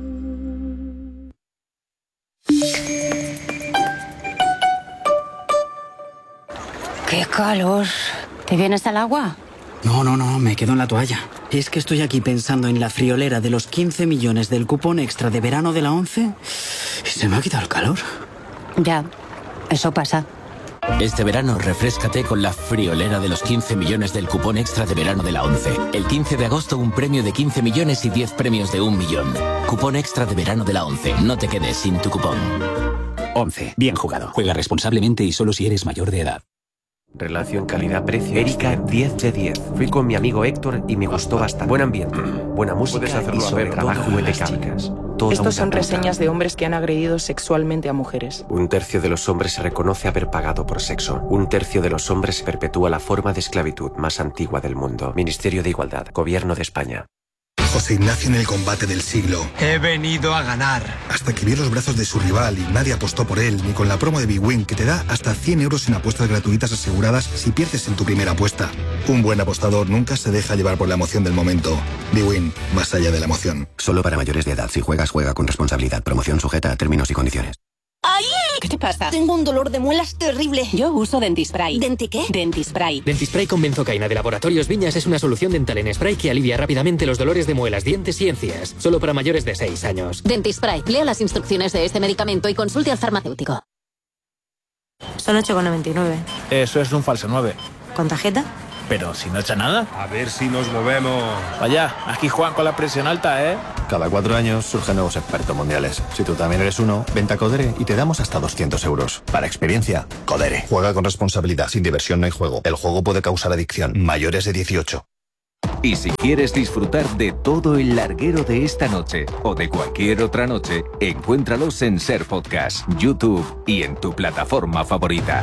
¡Qué calor! ¿Te vienes al agua? No, me quedo en la toalla. Es que estoy aquí pensando en la friolera de los 15 millones del cupón extra de verano de la 11 y se me ha quitado el calor. Ya, eso pasa. Este verano refréscate con la friolera de los 15 millones del cupón extra de verano de la 11. El 15 de agosto un premio de 15 millones y 10 premios de 1 millón. Cupón extra de verano de la 11. No te quedes sin tu cupón. 11. Bien jugado. Juega responsablemente y solo si eres mayor de edad. Relación calidad-precio. Erika, 10 de 10. Fui con mi amigo Héctor y me gustó bastante. Buen ambiente, buena música y sobre trabajo de las chicas. Estos son reseñas de hombres que han agredido sexualmente a mujeres. 1/3 de los hombres se reconoce haber pagado por sexo. 1/3 de los hombres se perpetúa la forma de esclavitud más antigua del mundo. Ministerio de Igualdad, Gobierno de España. José Ignacio en el combate del siglo. He venido a ganar. Hasta que vio los brazos de su rival y nadie apostó por él, ni con la promo de bwin, que te da hasta 100 euros en apuestas gratuitas aseguradas si pierdes en tu primera apuesta. Un buen apostador nunca se deja llevar por la emoción del momento. bwin, más allá de la emoción. Solo para mayores de edad. Si juegas, juega con responsabilidad. Promoción sujeta a términos y condiciones. ¡Ay! ¿Qué te pasa? Tengo un dolor de muelas terrible. Yo uso Dentispray. ¿Denti qué? Dentispray. Dentispray con benzocaína de Laboratorios Viñas es una solución dental en spray que alivia rápidamente los dolores de muelas, dientes y encías. Solo para mayores de 6 años. Dentispray. Lea las instrucciones de este medicamento y consulte al farmacéutico. Son 8,99. Eso es un falso 9. ¿Con tarjeta? Pero si no echa nada. A ver si nos movemos. Vaya, aquí Juan con la presión alta, ¿eh? Cada 4 años surgen nuevos expertos mundiales. Si tú también eres uno, vente a Codere y te damos hasta 200 euros. Para experiencia, Codere. Juega con responsabilidad. Sin diversión no hay juego. El juego puede causar adicción. Mayores de 18. Y si quieres disfrutar de todo el larguero de esta noche o de cualquier otra noche, encuéntralos en Ser Podcast, YouTube y en tu plataforma favorita.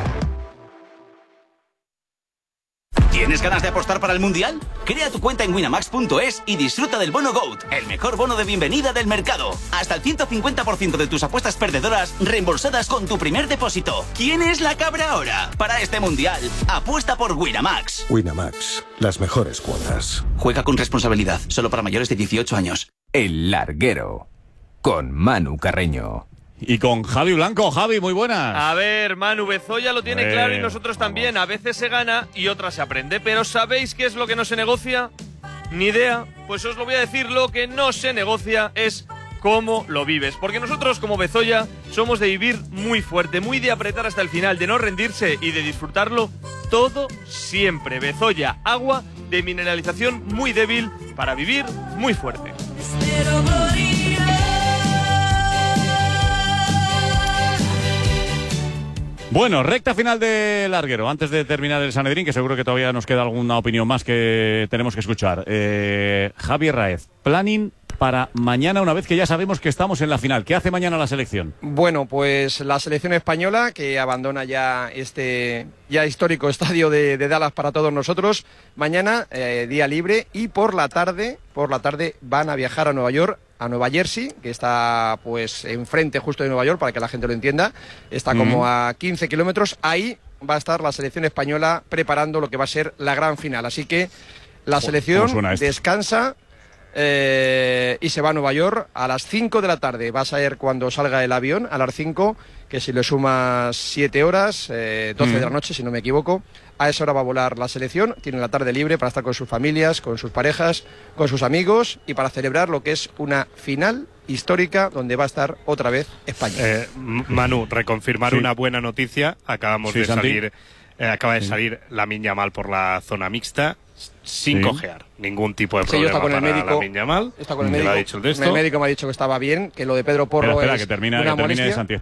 ¿Tienes ganas de apostar para el Mundial? Crea tu cuenta en winamax.es y disfruta del bono GOAT, el mejor bono de bienvenida del mercado. Hasta el 150% de tus apuestas perdedoras reembolsadas con tu primer depósito. ¿Quién es la cabra ahora? Para este Mundial, apuesta por Winamax. Winamax, las mejores cuotas. Juega con responsabilidad, solo para mayores de 18 años. El larguero, con Manu Carreño. Y con Javi Blanco. Javi, muy buenas. A ver, Manu, Bezoya lo tiene claro y nosotros también. A veces se gana y otras se aprende. Pero ¿sabéis qué es lo que no se negocia? Ni idea. Pues os lo voy a decir, lo que no se negocia es cómo lo vives. Porque nosotros, como Bezoya, somos de vivir muy fuerte, muy de apretar hasta el final, de no rendirse y de disfrutarlo todo siempre. Bezoya, agua de mineralización muy débil para vivir muy fuerte. Bueno, recta final de larguero. Antes de terminar el Sanedrín, que seguro que todavía nos queda alguna opinión más que tenemos que escuchar. Javi Raez, planning para mañana, una vez que ya sabemos que estamos en la final. ¿Qué hace mañana la selección? Bueno, pues la selección española, que abandona ya este ya histórico estadio de Dallas para todos nosotros. Mañana, día libre, y por la tarde van a viajar a Nueva York, a Nueva Jersey, que está pues enfrente justo de Nueva York, para que la gente lo entienda. Está como a 15 kilómetros. Ahí va a estar la selección española preparando lo que va a ser la gran final. Así que la selección descansa y se va a Nueva York a las 5 de la tarde. Va a ser cuando salga el avión, a las 5, que si le sumas 7 horas, 12 de la noche, si no me equivoco. A esa hora va a volar la selección. Tienen la tarde libre para estar con sus familias, con sus parejas, con sus amigos y para celebrar lo que es una final histórica donde va a estar otra vez España. Manu, reconfirmar una buena noticia. Acaba de salir Lamine Yamal por la zona mixta sin cojear. Ningún tipo de problema para Lamine Yamal. Está con el médico. El médico me ha dicho que estaba bien, que lo de Pedro Porro espera, que termine Santi.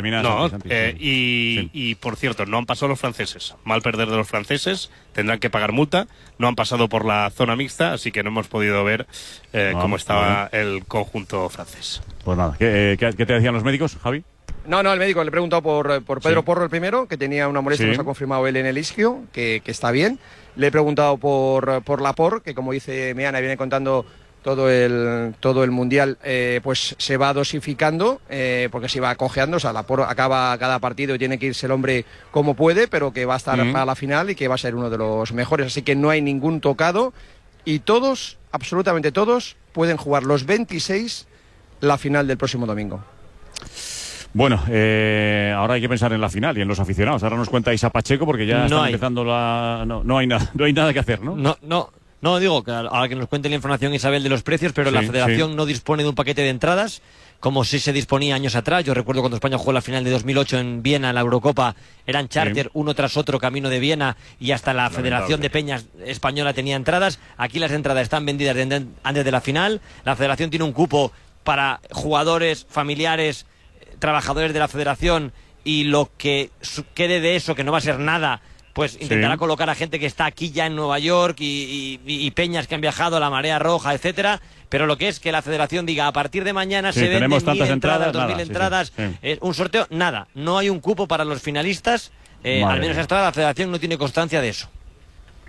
Y por cierto, no han pasado los franceses. Mal perder de los franceses, tendrán que pagar multa. No han pasado por la zona mixta, así que no hemos podido ver cómo estaba el conjunto francés. Pues nada, ¿qué te decían los médicos, Javi? No, el médico le he preguntado por Pedro Porro, el primero, que tenía una molestia, nos ha confirmado él en el isquio, que está bien. Le he preguntado por Laporte, que como dice Meana, viene contando todo el Mundial, pues se va dosificando, porque se va cojeando. O sea, Laporte acaba cada partido y tiene que irse el hombre como puede, pero que va a estar para la final y que va a ser uno de los mejores. Así que no hay ningún tocado y todos, absolutamente todos, pueden jugar los 26 la final del próximo domingo. Bueno, ahora hay que pensar en la final y en los aficionados. Ahora nos cuenta Isa Pacheco, porque ya está empezando la... No hay nada que hacer, ¿no? No, digo que ahora que nos cuente la información Isabel de los precios, pero la federación no dispone de un paquete de entradas, como sí se disponía años atrás. Yo recuerdo cuando España jugó la final de 2008 en Viena, en la Eurocopa, eran charter uno tras otro camino de Viena y hasta la Federación de Peñas Española tenía entradas. Aquí las entradas están vendidas antes de la final. La federación tiene un cupo para jugadores, familiares, trabajadores de la federación, y lo que quede de eso, que no va a ser nada, pues intentará colocar a gente que está aquí ya en Nueva York y peñas que han viajado a la Marea Roja, etcétera. Pero lo que es que la federación diga, a partir de mañana se venden 1.000 entradas, 2.000 entradas, un sorteo, nada. No hay un cupo para los finalistas, al menos hasta ahora la federación no tiene constancia de eso.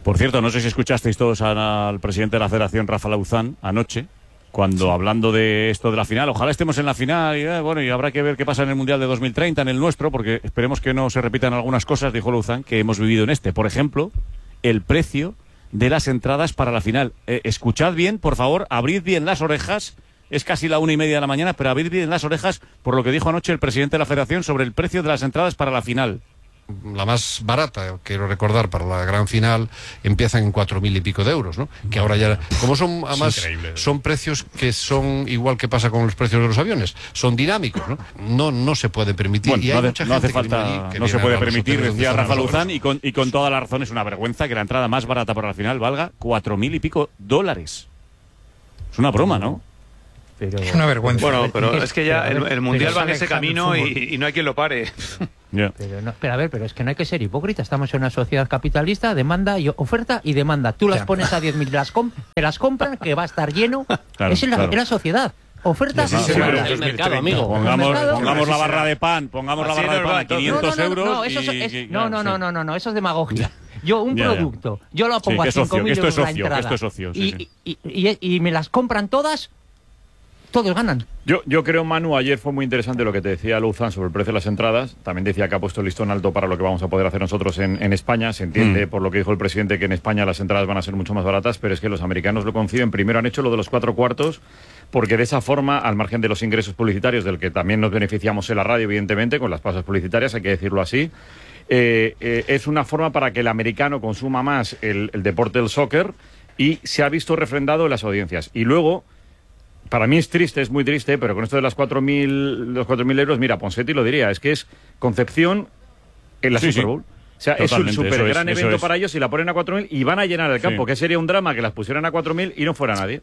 Por cierto, no sé si escuchasteis todos al presidente de la Federación, Rafa Lauzán, anoche, cuando hablando de esto de la final, ojalá estemos en la final y habrá que ver qué pasa en el Mundial de 2030, en el nuestro, porque esperemos que no se repitan algunas cosas, dijo Lauzán, que hemos vivido en este. Por ejemplo, el precio de las entradas para la final. Escuchad bien, por favor, abrid bien las orejas. Es casi la 1:30 de la mañana, pero abrid bien las orejas por lo que dijo anoche el presidente de la Federación sobre el precio de las entradas para la final. La más barata, quiero recordar, para la gran final empiezan en 4.000 y pico de euros, ¿no? Que ahora ya, como son, además, son precios que son igual que pasa con los precios de los aviones, son dinámicos, ¿no? No se puede permitir. Bueno, y hay mucha no gente hace falta, que no se puede permitir, decía Rafa Lauzán, Lauzán, y con toda la razón. Es una vergüenza que la entrada más barata para la final valga 4.000 y pico dólares. Es una broma, ¿no? Es una vergüenza. Bueno, pero es que ya el Mundial va en ese camino y no hay quien lo pare. Pero a ver, pero es que no hay que ser hipócrita. Estamos en una sociedad capitalista, demanda y oferta y demanda. Tú las pones a 10.000, te las compran, que va a estar lleno. Claro, es la sociedad. Oferta y demanda. El mercado, amigo. Pongamos la barra de pan, a 500 euros. No, eso es demagogia. Yo, un producto, yo lo pongo a 5.000 euros la entrada. Esto es ocio, y me las compran todas. Todos ganan. Yo creo, Manu, ayer fue muy interesante lo que te decía Lauzán sobre el precio de las entradas. También decía que ha puesto el listón alto para lo que vamos a poder hacer nosotros en España. Se entiende, por lo que dijo el presidente, que en España las entradas van a ser mucho más baratas, pero es que los americanos lo conciben. Primero han hecho lo de los 4 cuartos, porque de esa forma, al margen de los ingresos publicitarios, del que también nos beneficiamos en la radio, evidentemente, con las pausas publicitarias, hay que decirlo así, es una forma para que el americano consuma más el deporte del soccer, y se ha visto refrendado en las audiencias. Y luego, para mí es triste, es muy triste, pero con esto de las 4.000 euros, mira, Ponseti lo diría, es que es Concepción en la Super Bowl. O sea, totalmente, es un súper gran evento para ellos y la ponen a 4.000 y van a llenar el campo, que sería un drama que las pusieran a 4.000 y no fuera nadie.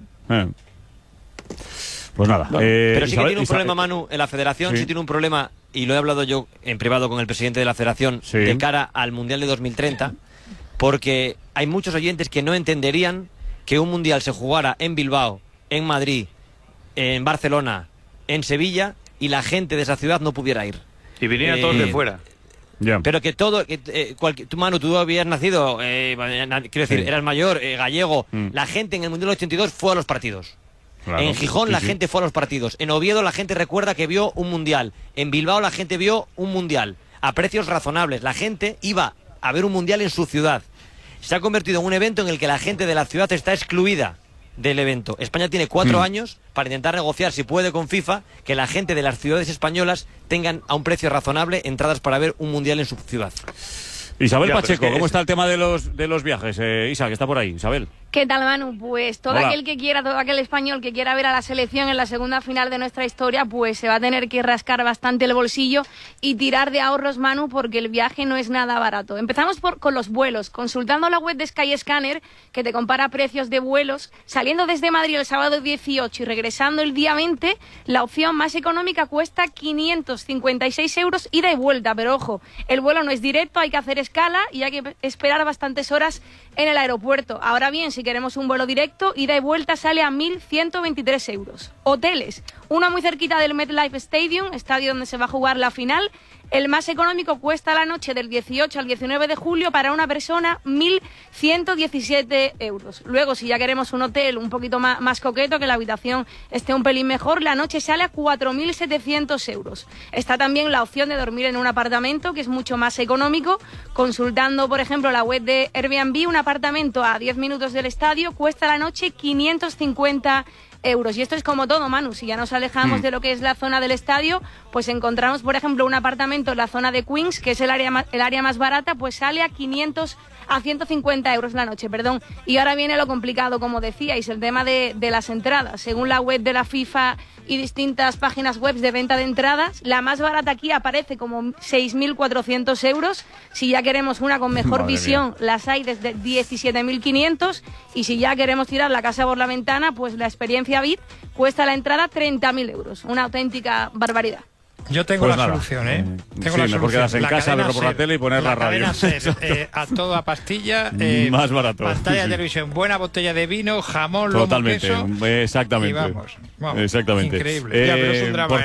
Pues nada. Pero sí que tiene un problema, Manu, en la Federación, sí tiene un problema, y lo he hablado yo en privado con el presidente de la Federación, de cara al Mundial de 2030, porque hay muchos oyentes que no entenderían que un Mundial se jugara en Bilbao, en Madrid, en Barcelona, en Sevilla, y la gente de esa ciudad no pudiera ir. Y vinieran todos de fuera. Pero que todo, tú, Manu, tú habías nacido, quiero decir, eras mayor, gallego, la gente en el Mundial del 82 fue a los partidos. Claro, en Gijón la gente fue a los partidos. En Oviedo la gente recuerda que vio un Mundial. En Bilbao la gente vio un Mundial a precios razonables. La gente iba a ver un Mundial en su ciudad. Se ha convertido en un evento en el que la gente de la ciudad está excluida del evento. España tiene 4 años para intentar negociar, si puede, con FIFA, que la gente de las ciudades españolas tengan a un precio razonable entradas para ver un Mundial en su ciudad. Isabel Pacheco, ¿cómo está el tema de los viajes? Isa, que está por ahí. Isabel. ¿Qué tal, Manu? Pues todo aquel español que quiera ver a la selección en la segunda final de nuestra historia, pues se va a tener que rascar bastante el bolsillo y tirar de ahorros, Manu, porque el viaje no es nada barato. Empezamos con los vuelos. Consultando la web de Skyscanner, que te compara precios de vuelos, saliendo desde Madrid el sábado 18 y regresando el día 20, la opción más económica cuesta 556 euros ida y vuelta. Pero ojo, el vuelo no es directo, hay que hacer escala y hay que esperar bastantes horas en el aeropuerto. Ahora bien, si queremos un vuelo directo, ida y vuelta sale a 1.123 euros. Hoteles, uno muy cerquita del MetLife Stadium, estadio donde se va a jugar la final. El más económico cuesta la noche del 18 al 19 de julio para una persona 1.117 euros. Luego, si ya queremos un hotel un poquito más coqueto, que la habitación esté un pelín mejor, la noche sale a 4.700 euros. Está también la opción de dormir en un apartamento, que es mucho más económico. Consultando, por ejemplo, la web de Airbnb, un apartamento a 10 minutos del estadio cuesta la noche 550 euros. Y esto es como todo, Manu. Si ya nos alejamos de lo que es la zona del estadio, pues encontramos, por ejemplo, un apartamento en la zona de Queens, que es el área más barata, pues sale a 150 euros la noche, perdón. Y ahora viene lo complicado, como decíais, el tema de las entradas. Según la web de la FIFA y distintas páginas web de venta de entradas, la más barata aquí aparece como 6.400 euros. Si ya queremos una con mejor visión, las hay desde 17.500. Y si ya queremos tirar la casa por la ventana, pues la experiencia VIP cuesta la entrada 30.000 euros. Una auténtica barbaridad. Yo tengo la solución, ¿eh? Tengo la mejor quedarse en casa, verlo por la tele y poner la radio. A toda pastilla. Más barato. Pantalla de televisión, buena botella de vino, jamón, lomo, totalmente, queso. Exactamente. Y vamos, exactamente. Increíble. Ya, pero es un drama,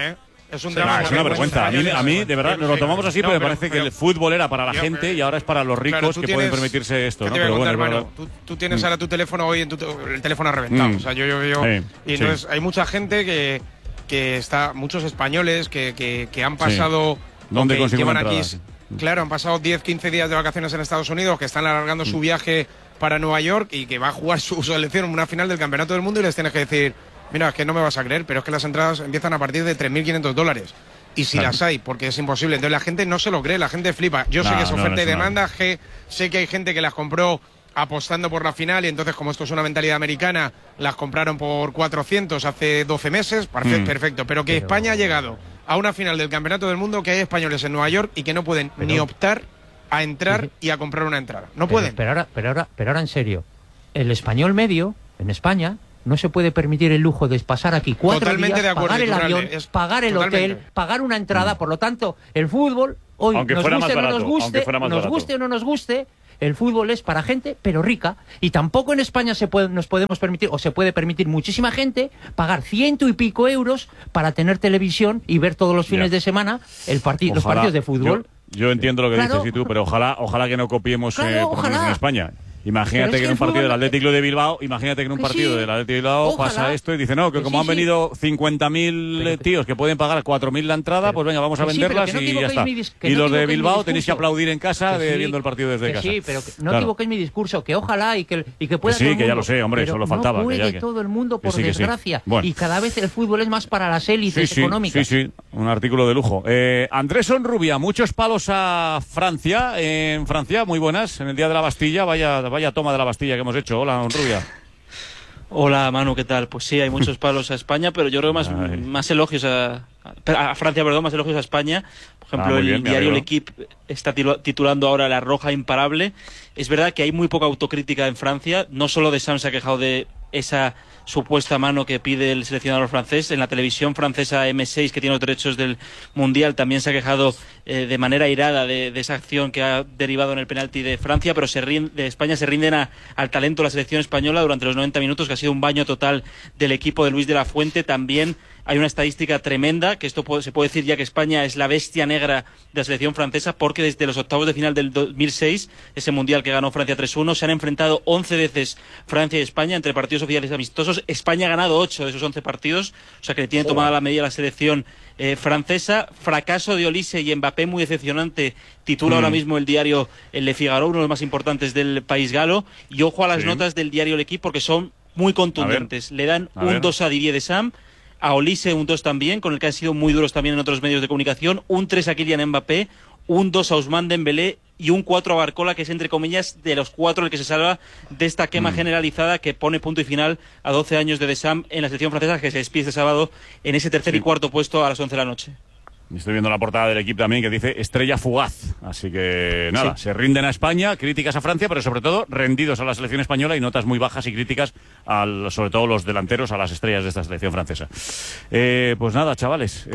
Es un drama. Es una vergüenza. A mí, de verdad, nos lo tomamos así, pero me parece que el fútbol era para la gente y ahora es para los ricos que pueden permitirse esto. ¿Qué te voy a contar, hermano? Tú tienes ahora tu teléfono hoy, el teléfono ha reventado. O sea, yo. Y entonces hay mucha gente que está, muchos españoles que han pasado. ¿Dónde consiguen llevan aquí? entradas? Claro, han pasado 10, 15 días de vacaciones en Estados Unidos, que están alargando su viaje para Nueva York y que va a jugar su selección en una final del Campeonato del Mundo y les tienes que decir, mira, es que no me vas a creer, pero es que las entradas empiezan a partir de $3.500. Y si las hay, porque es imposible. Entonces la gente no se lo cree, la gente flipa. Yo sé que es oferta y demanda, sé que hay gente que las compró apostando por la final y entonces, como esto es una mentalidad americana, las compraron por 400 hace 12 meses, perfecto. Pero que España ha llegado a una final del Campeonato del Mundo, que hay españoles en Nueva York y que no pueden ni optar a entrar y a comprar una entrada. No pueden. Pero ahora en serio, el español medio en España no se puede permitir el lujo de pasar aquí 4 días, de acuerdo, pagar el avión, pagar el hotel, pagar una entrada. Por lo tanto, el fútbol, hoy nos guste o no nos guste, el fútbol es para gente, pero rica. Y tampoco en España nos podemos permitir, o se puede permitir muchísima gente, pagar 100 y pico euros para tener televisión y ver todos los fines de semana los partidos de fútbol. Yo entiendo lo que dices y tú, pero ojalá que no copiemos en España. Imagínate que en un partido del Athletic Club de Bilbao, pasa esto y dice, no, que como han venido 50.000 tíos que pueden pagar 4.000 la entrada, pues venga, vamos a venderlas y ya está. Y los de Bilbao tenéis que aplaudir en casa viendo el partido desde casa. Sí, pero no equivoquéis mi discurso, que ojalá y que pueda todo el mundo. Que ya lo sé, hombre, solo faltaba. No puede todo el mundo, por desgracia. Y cada vez el fútbol es más para las élites económicas. Sí, un artículo de lujo. Andrés Onrubia, muchos palos a Francia. En Francia, muy buenas, en el Día de la Bastilla, vaya toma de la Bastilla que hemos hecho. Hola, Onrubia. Hola, Manu, ¿qué tal? Pues sí, hay muchos palos a España, pero yo creo más elogios a Francia, más elogios a España. Por ejemplo, el diario L'Equipe está titulando ahora La Roja Imparable. Es verdad que hay muy poca autocrítica en Francia. No solo Deschamps se ha quejado de esa supuesta mano que pide el seleccionador francés. En la televisión francesa M6, que tiene los derechos del Mundial, también se ha quejado de manera airada de esa acción que ha derivado en el penalti de Francia, pero de España se rinden al talento de la selección española durante los 90 minutos, que ha sido un baño total del equipo de Luis de la Fuente. También hay una estadística tremenda, que esto se puede decir ya que España es la bestia negra de la selección francesa, porque desde los octavos de final del 2006, ese Mundial que ganó Francia 3-1, se han enfrentado 11 veces Francia y España entre partidos oficiales amistosos. España ha ganado 8 de esos 11 partidos, o sea que le tiene tomada la medida la selección francesa. Fracaso de Olise y Mbappé muy decepcionante, titula ahora mismo el diario Le Figaro, uno de los más importantes del país galo. Y ojo a las notas del diario L'Equipe, porque son muy contundentes. Le dan un 2 a Didier Deschamps, a Olise un 2 también, con el que han sido muy duros también en otros medios de comunicación, un 3 a Kylian Mbappé, un 2 a Ousmane Dembélé y un 4 a Barcola, que es, entre comillas, de los 4 el que se salva de esta quema generalizada que pone punto y final a 12 años de Deschamps en la selección francesa, que se despide este sábado en ese tercer y cuarto puesto a las 11 de la noche. Estoy viendo la portada del Equipo también que dice estrella fugaz. Así que nada, se rinden a España, críticas a Francia, pero sobre todo rendidos a la selección española y notas muy bajas y críticas sobre todo los delanteros, a las estrellas de esta selección francesa. Pues nada, chavales,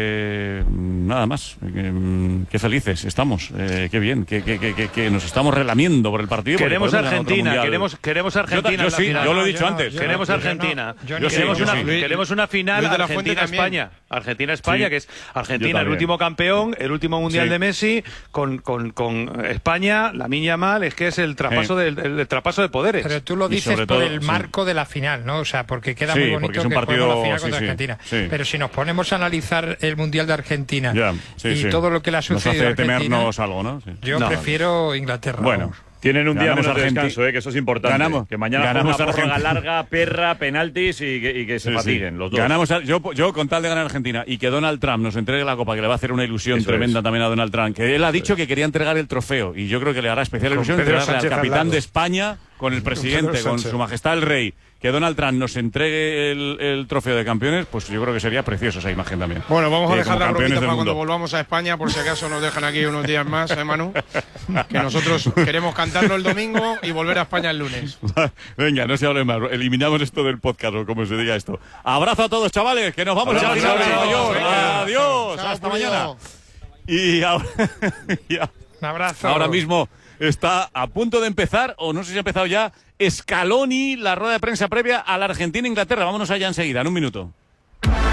nada más. Qué felices estamos, qué bien, que nos estamos relamiendo por el partido. Queremos Argentina, queremos Argentina. Yo lo he dicho antes. Queremos Argentina. Queremos una final Argentina-España. Argentina-España, que es Argentina, el último campeón, el último mundial de Messi, con España, Lamine Yamal, es que es el traspaso el traspaso de poderes. Pero tú lo dices por el marco de la final, ¿no? O sea, porque queda muy bonito que juguemos la final contra Argentina. Pero si nos ponemos a analizar el mundial de Argentina y todo lo que le ha sucedido a Argentina, temernos algo, ¿no? Yo prefiero Inglaterra. Bueno. Tienen un día menos de descanso, que eso es importante. Que mañana ganamos una prórroga larga, perra, penaltis y que se fatiguen los dos. Ganamos yo con tal de ganar a Argentina y que Donald Trump nos entregue la copa, que le va a hacer una ilusión tremenda también a Donald Trump, que él ha dicho que quería entregar el trofeo y yo creo que le hará especial ilusión entregarle al capitán de España con el presidente, con su majestad el rey. Que Donald Trump nos entregue el trofeo de campeones, pues yo creo que sería preciosa esa imagen también. Bueno, vamos a dejar la bromita para cuando volvamos a España, por si acaso nos dejan aquí unos días más, Manu. Que nosotros queremos cantarlo el domingo y volver a España el lunes. Venga, no se hable más. Eliminamos esto del podcast, o como se diga esto. Abrazo a todos, chavales, que nos vamos a Nueva York. Adiós, hasta mañana. Y ahora, un abrazo. Ahora mismo está a punto de empezar, o no sé si ha empezado ya, Scaloni, la rueda de prensa previa a la Argentina-Inglaterra. Vámonos allá enseguida, en un minuto.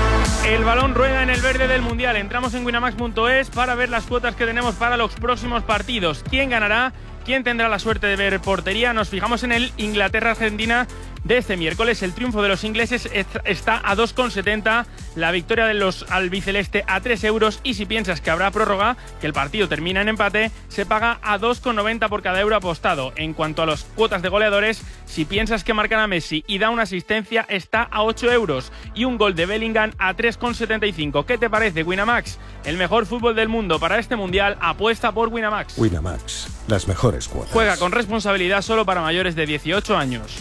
El balón rueda en el verde del Mundial. Entramos en winamax.es para ver las cuotas que tenemos para los próximos partidos. ¿Quién ganará? ¿Quién tendrá la suerte de ver portería? Nos fijamos en el Inglaterra-Argentina de este miércoles. El triunfo de los ingleses está a 2,70, la victoria de los albiceleste a 3 euros, y si piensas que habrá prórroga, que el partido termina en empate, se paga a 2,90 por cada euro apostado. En cuanto a las cuotas de goleadores, si piensas que marcan a Messi y da una asistencia, está a 8 euros, y un gol de Bellingham a 3,75. ¿Qué te parece, Winamax? El mejor fútbol del mundo para este Mundial, apuesta por Winamax. Winamax, las mejores cuotas. Juega con responsabilidad, solo para mayores de 18 años.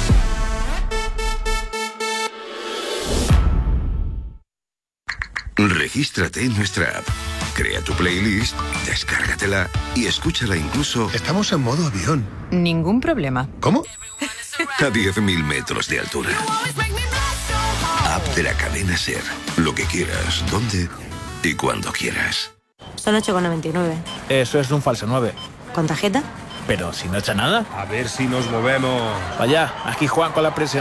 Regístrate en nuestra app, crea tu playlist, descárgatela y escúchala incluso... Estamos en modo avión. Ningún problema. ¿Cómo? A 10.000 metros de altura. App de la cadena SER. Lo que quieras, donde y cuando quieras. Son 8,99. Eso es un falso 9. ¿Con tarjeta? Pero si no echa nada. A ver si nos movemos. Vaya, aquí Juan con la presión.